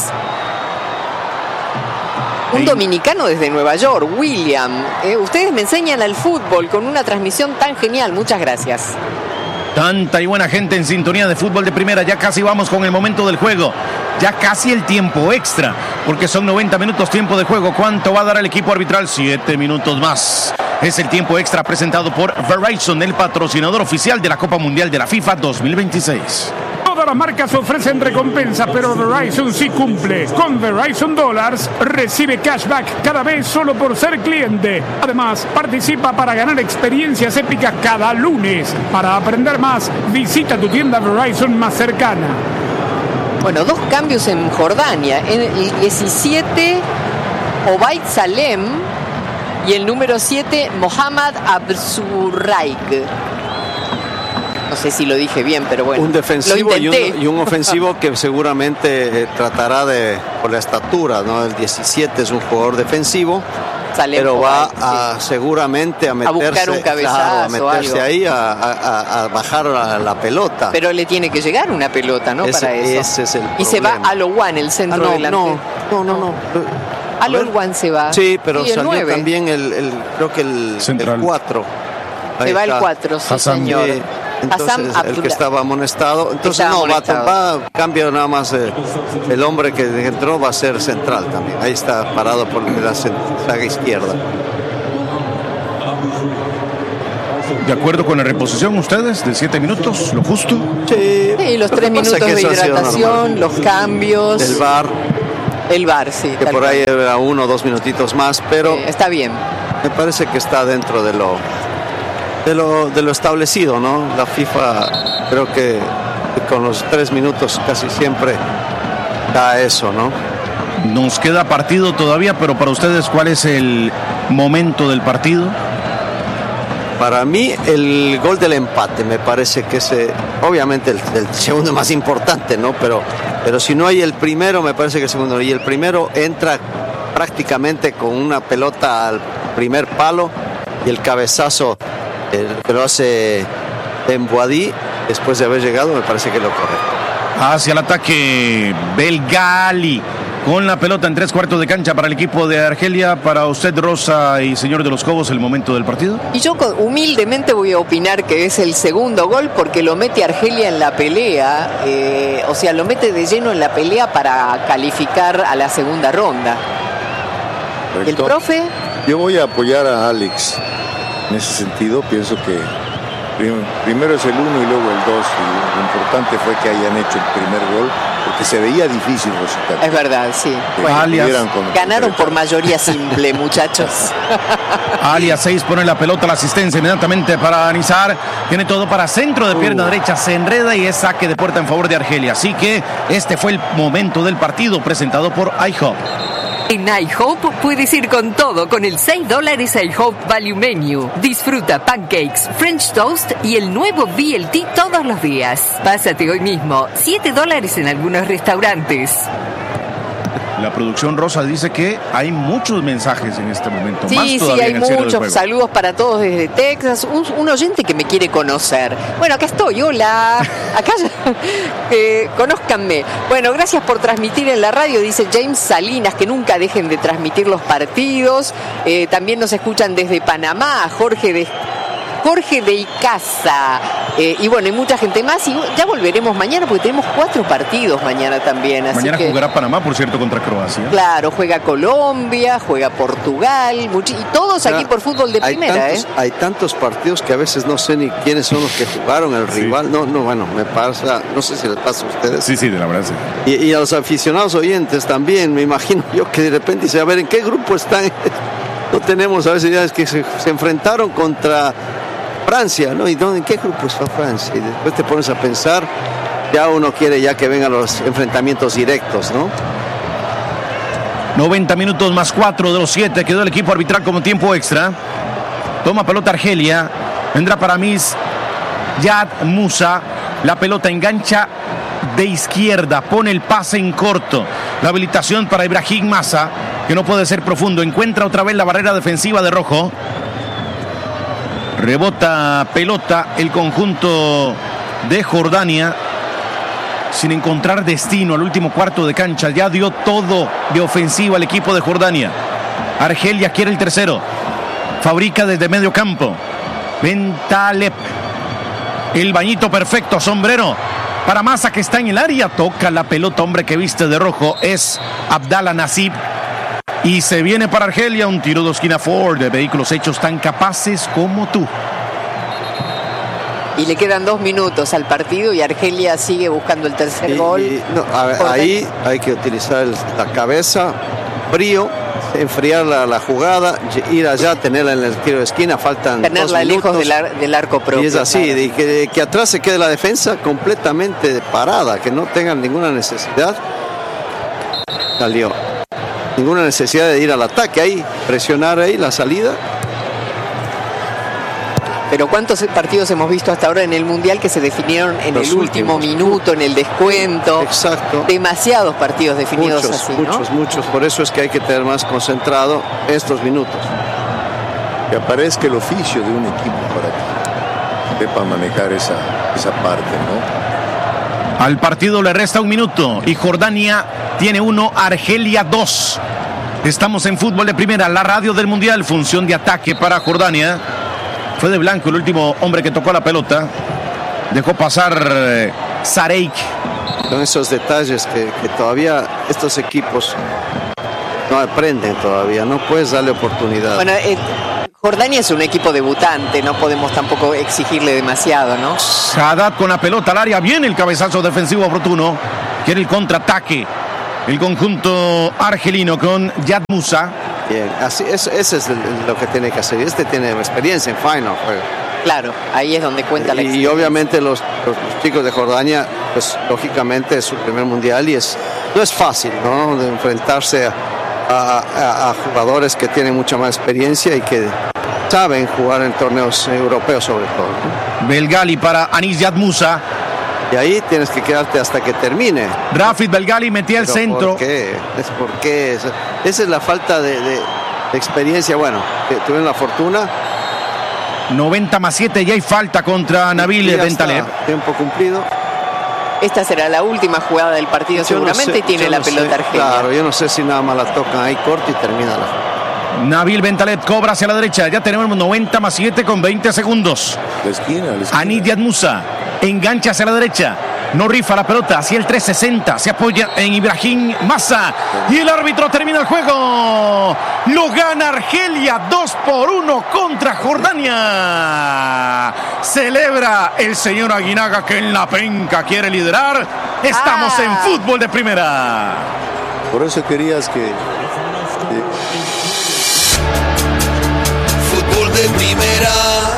Un dominicano desde Nueva York, William. Eh, ustedes me enseñan al fútbol con una transmisión tan genial. Muchas gracias. Tanta y buena gente en sintonía de fútbol de primera. Ya casi vamos con el momento del juego. Ya casi el tiempo extra, porque son noventa minutos tiempo de juego. ¿Cuánto va a dar el equipo arbitral? Siete minutos más. Es el tiempo extra presentado por Verizon, el patrocinador oficial de la Copa Mundial de la FIFA dos mil veintiséis. Todas las marcas ofrecen recompensas, pero Verizon sí cumple. Con Verizon Dollars recibe cashback cada vez solo por ser cliente. Además, participa para ganar experiencias épicas cada lunes. Para aprender más, visita tu tienda Verizon más cercana. Bueno, dos cambios en Jordania. En el diecisiete, Obaid Salem y el número siete, Mohamed Absurraik. No sé si lo dije bien, pero bueno. Un defensivo y un, y un ofensivo que seguramente eh, tratará de, por la estatura, ¿no? El diecisiete es un jugador defensivo, Salem, pero va a, sí. seguramente a meterse, a buscar un cabezazo, claro, a meterse algo. ahí a, a, a bajar la, la pelota. Pero le tiene que llegar una pelota, ¿no? Ese, para eso. Ese es el y problema. se va a Lowan, el centro ah, no, delantero. No, no, no, no. A Lowan se va. Sí, pero sí, salió nueve. También el, el creo que el, el cuatro. Se va el cuatro, sí, Hassan. señor. Sí. entonces Hassan el que Abdullah. estaba amonestado. Entonces Estaba no, va, amonestado. va a cambio nada más. eh, el hombre que entró va a ser central también. Ahí está parado por la saga izquierda. ¿De acuerdo con la reposición ustedes de siete minutos? ¿Lo justo? Sí, Sí, los lo tres que pasa minutos es que de eso ha sido hidratación, normal. los cambios. El V A R, El V A R, sí. que tal por cual. ahí era uno o dos minutitos más, pero Eh, está bien. me parece que está dentro de lo de lo de lo establecido, ¿no? La FIFA creo que con los tres minutos casi siempre da eso, ¿no? Nos queda partido todavía, pero para ustedes, ¿cuál es el momento del partido? Para mí el gol del empate me parece que es eh, obviamente el, el segundo más importante, ¿no? Pero pero si no hay el primero, me parece que el segundo, y el primero entra prácticamente con una pelota al primer palo y el cabezazo el, que lo hace Benboadí después de haber llegado, me parece que es lo correcto. Hacia el ataque Belgali con la pelota en tres cuartos de cancha para el equipo de Argelia. Para usted, Rosa y señor de los Cobos, el momento del partido. Y yo co- humildemente voy a opinar que es el segundo gol porque lo mete Argelia en la pelea, eh, o sea, lo mete de lleno en la pelea para calificar a la segunda ronda. ¿Y el Correcto. profe? Yo voy a apoyar a Alex en ese sentido. Pienso que prim- primero es el uno y luego el dos. Y lo importante fue que hayan hecho el primer gol porque se veía difícil resultar. Es verdad, sí. Que Bueno, alias, pudieran con- ganaron por mayoría simple, muchachos. Alias seis pone la pelota, la asistencia inmediatamente para Nizar. Tiene todo para centro de pierna Uh. derecha, se enreda y es saque de puerta en favor de Argelia. Así que este fue el momento del partido presentado por iHop. En iHope puedes ir con todo con el seis dólares iHope Value Menu. Disfruta pancakes, French toast y el nuevo B L T todos los días. Pásate hoy mismo. siete dólares en algunos restaurantes. La producción Rosa dice que hay muchos mensajes en este momento. Sí, más sí, todavía hay en el cierre del muchos juego. saludos para todos desde Texas. Un, un oyente que me quiere conocer. Bueno, acá estoy, hola. Acá ya, eh, conózcanme. Bueno, gracias por transmitir en la radio, dice James Salinas, que nunca dejen de transmitir los partidos. Eh, también nos escuchan desde Panamá, Jorge de Jorge de Icaza. Eh, y bueno, hay mucha gente más. Y ya volveremos mañana porque tenemos cuatro partidos mañana también. Así Mañana que, jugará Panamá, por cierto, contra Croacia. claro, juega Colombia, juega Portugal, muchi- y todos Ya, aquí por fútbol de hay primera, tantos, ¿eh? hay tantos partidos que a veces no sé ni quiénes son los que jugaron, el rival. No, no, bueno, me pasa, no sé si les pasa a ustedes. Sí, sí, de la verdad, sí. Y, y a los aficionados oyentes también, me imagino yo que de repente dice, a ver, ¿en qué grupo están? No tenemos a veces ideas que se, se enfrentaron contra Francia, ¿no? ¿Y dónde, en qué grupo está Francia? Y después te pones a pensar, ya uno quiere ya que vengan los enfrentamientos directos, ¿no? noventa minutos más cuatro de los siete. Quedó el equipo arbitral como tiempo extra. Toma pelota Argelia. Vendrá para Mis Yad Musa. La pelota engancha de izquierda. Pone el pase en corto. La habilitación para Ibrahim Massa, que no puede ser profundo. Encuentra otra vez la barrera defensiva de Rojo. Rebota pelota el conjunto de Jordania sin encontrar destino al último cuarto de cancha. Ya dio todo de ofensiva el equipo de Jordania. Argelia quiere el tercero. Fabrica desde medio campo. Bentaleb. El bañito perfecto, sombrero para Massa, que está en el área. Toca la pelota, hombre que viste de rojo es Abdallah Nasib. Y se viene para Argelia un tiro de esquina Ford de vehículos hechos tan capaces como tú. Y le quedan dos minutos al partido y Argelia sigue buscando el tercer Y- gol. y, no, a ver, Jordania. ahí hay que utilizar el- la cabeza, frío, enfriar la, la jugada, ir allá, tenerla en el tiro de esquina, faltan dos Tenerla minutos. lejos del, ar- del arco propio. Y es así, claro. de que, que atrás se quede la defensa completamente parada, que no tengan ninguna necesidad. Salió. Ninguna necesidad de ir al ataque ahí, presionar ahí la salida. Pero ¿cuántos partidos hemos visto hasta ahora en el Mundial que se definieron en Los el último últimos. minuto, en el descuento? Exacto. Demasiados partidos definidos Muchos, así, ¿no? muchos, muchos. Por eso es que hay que tener más concentrado estos minutos. Que aparezca el oficio de un equipo para que sepa manejar esa, esa parte, ¿no? Al partido le resta un minuto y Jordania tiene uno, Argelia dos. Estamos en Fútbol de Primera, la radio del Mundial, función de ataque para Jordania. Fue de blanco el último hombre que tocó la pelota. Dejó pasar eh, Zareik. Son esos detalles que, que todavía estos equipos no aprenden todavía. No puedes darle oportunidad. Bueno, eh, Jordania es un equipo debutante, no podemos tampoco exigirle demasiado, ¿no? Haddad con la pelota al área, viene el cabezazo defensivo oportuno. Quiere el contraataque. El conjunto argelino con Yad Musa. Bien, así, eso, eso es lo que tiene que hacer. Este tiene experiencia en final. Juego. Claro, ahí es donde cuenta la experiencia. Y obviamente los, los, los chicos de Jordania, pues lógicamente es su primer mundial y es no es fácil, ¿no? De enfrentarse a, a, a, a jugadores que tienen mucha más experiencia y que saben jugar en torneos europeos sobre todo, ¿no? Belgali para Anis Yad Musa. Y ahí tienes que quedarte hasta que termine. Rafid Belgali metía el centro. ¿Por qué? Es porque esa, esa es la falta de, de, de experiencia. Bueno, que tuvieron la fortuna. noventa más siete, ya hay falta contra Nabil Bentaleb. Tiempo cumplido. Esta será la última jugada del partido, yo seguramente, no sé, tiene la no pelota sé, argelina. Claro, yo no sé si nada más la tocan ahí corto y termina la. Nabil Bentaleb cobra hacia la derecha. Ya tenemos noventa más siete con veinte segundos. La esquina, la esquina. Anis Yad Musa engancha hacia la derecha. No rifa la pelota hacia el trescientos sesenta. Se apoya en Ibrahim Massa. Y el árbitro termina el juego. Lo gana Argelia dos por uno contra Jordania. Celebra el señor Aguinaga que en la penca quiere liderar. Estamos ah. en fútbol de primera. Por eso querías que... que... Fútbol de primera.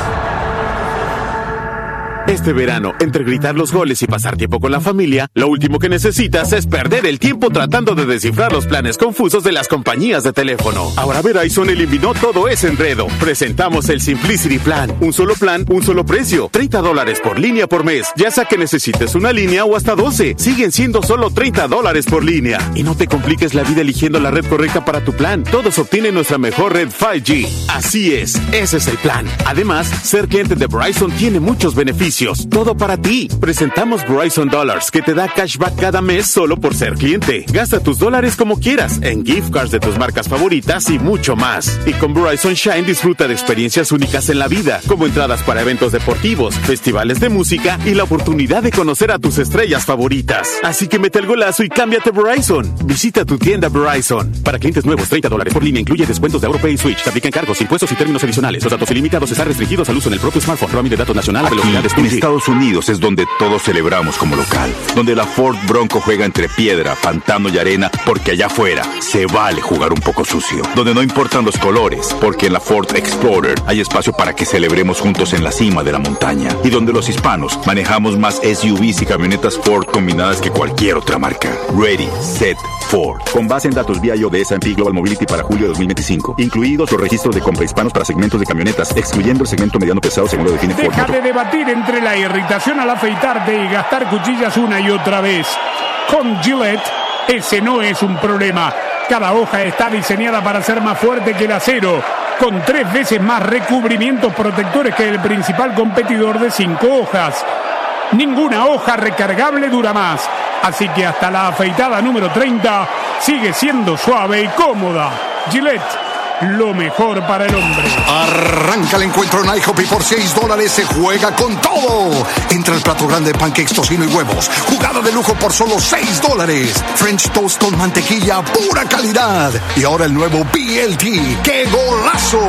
Este verano, entre gritar los goles y pasar tiempo con la familia, lo último que necesitas es perder el tiempo tratando de descifrar los planes confusos de las compañías de teléfono. Ahora Verizon eliminó todo ese enredo. Presentamos el Simplicity Plan. Un solo plan, un solo precio. treinta dólares por línea por mes. Ya sea que necesites una línea o hasta doce. Siguen siendo solo treinta dólares por línea. Y no te compliques la vida eligiendo la red correcta para tu plan. Todos obtienen nuestra mejor red cinco G. Así es, ese es el plan. Además, ser cliente de Verizon tiene muchos beneficios. Todo para ti. Presentamos Verizon Dollars, que te da cashback cada mes solo por ser cliente. Gasta tus dólares como quieras, en gift cards de tus marcas favoritas y mucho más. Y con Verizon Shine disfruta de experiencias únicas en la vida, como entradas para eventos deportivos, festivales de música y la oportunidad de conocer a tus estrellas favoritas. Así que mete el golazo y cámbiate Verizon. Visita tu tienda Verizon. Para clientes nuevos, treinta dólares por línea incluye descuentos de AuroPay y Switch. Se aplican cargos, impuestos y términos adicionales. Los datos ilimitados están restringidos al uso en el propio smartphone. Roaming de datos nacional a velocidades En Estados Unidos es donde todos celebramos como local, donde la Ford Bronco juega entre piedra, pantano y arena, porque allá afuera se vale jugar un poco sucio, donde no importan los colores, porque en la Ford Explorer hay espacio para que celebremos juntos en la cima de la montaña, y donde los hispanos manejamos más S U Vs y camionetas Ford combinadas que cualquier otra marca. Ready, Set, Ford. Con base en datos V I O de S and P Global Mobility para julio de dos mil veinticinco, incluidos los registros de compra hispanos para segmentos de camionetas, excluyendo el segmento mediano pesado según lo define Ford. Deja de debatir entre la irritación al afeitarte y gastar cuchillas una y otra vez. Con Gillette, ese no es un problema. Cada hoja está diseñada para ser más fuerte que el acero, con tres veces más recubrimientos protectores que el principal competidor de cinco hojas. Ninguna hoja recargable dura más, así que hasta la afeitada número treinta sigue siendo suave y cómoda. Gillette, lo mejor para el hombre. Arranca el encuentro en IHOP y por seis dólares se juega con todo. Entra el plato grande de pancakes, tocino y huevos. Jugada de lujo por solo seis dólares. French toast con mantequilla, pura calidad. Y ahora el nuevo B L T. ¡Qué golazo!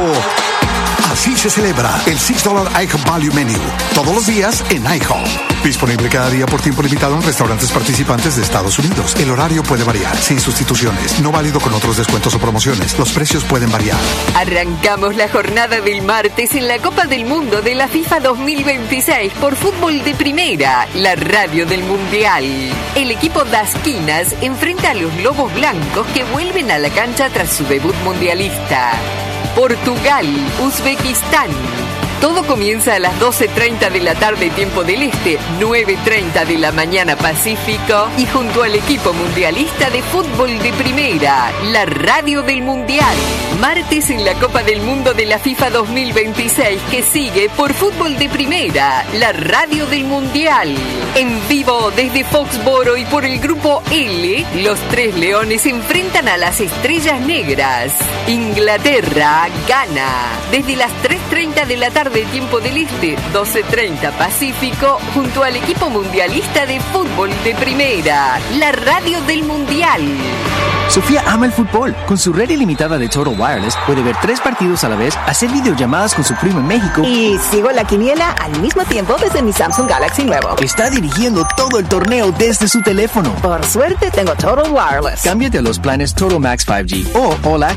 Así se celebra el seis dólares IHOP Value Menu. Todos los días en IHOP. Disponible cada día por tiempo limitado en restaurantes participantes de Estados Unidos. El horario puede variar, sin sustituciones. No válido con otros descuentos o promociones. Los precios pueden variar. Arrancamos la jornada del martes en la Copa del Mundo de la FIFA dos mil veintiséis por Fútbol de Primera, la radio del Mundial. El equipo Das Quinas enfrenta a los Lobos Blancos que vuelven a la cancha tras su debut mundialista. Portugal, Uzbekistán. Todo comienza a las doce treinta de la tarde tiempo del Este, nueve treinta de la mañana Pacífico, y junto al equipo mundialista de Fútbol de Primera, la radio del Mundial. Martes en la Copa del Mundo de la FIFA dos mil veintiséis que sigue por Fútbol de Primera, la radio del Mundial. En vivo desde Foxboro y por el Grupo L, los Tres Leones se enfrentan a las Estrellas Negras. Inglaterra, Ghana, desde las tres treinta de la tarde tarde, tiempo del Este, doce treinta Pacífico, junto al equipo mundialista de fútbol de primera, la radio del Mundial. Sofía ama el fútbol. Con su red ilimitada de Total Wireless puede ver tres partidos a la vez, hacer videollamadas con su primo en México y sigo la quiniela al mismo tiempo desde mi Samsung Galaxy nuevo. Está dirigiendo todo el torneo desde su teléfono. Por suerte tengo Total Wireless. Cámbiate a los planes Total Max cinco G o All Access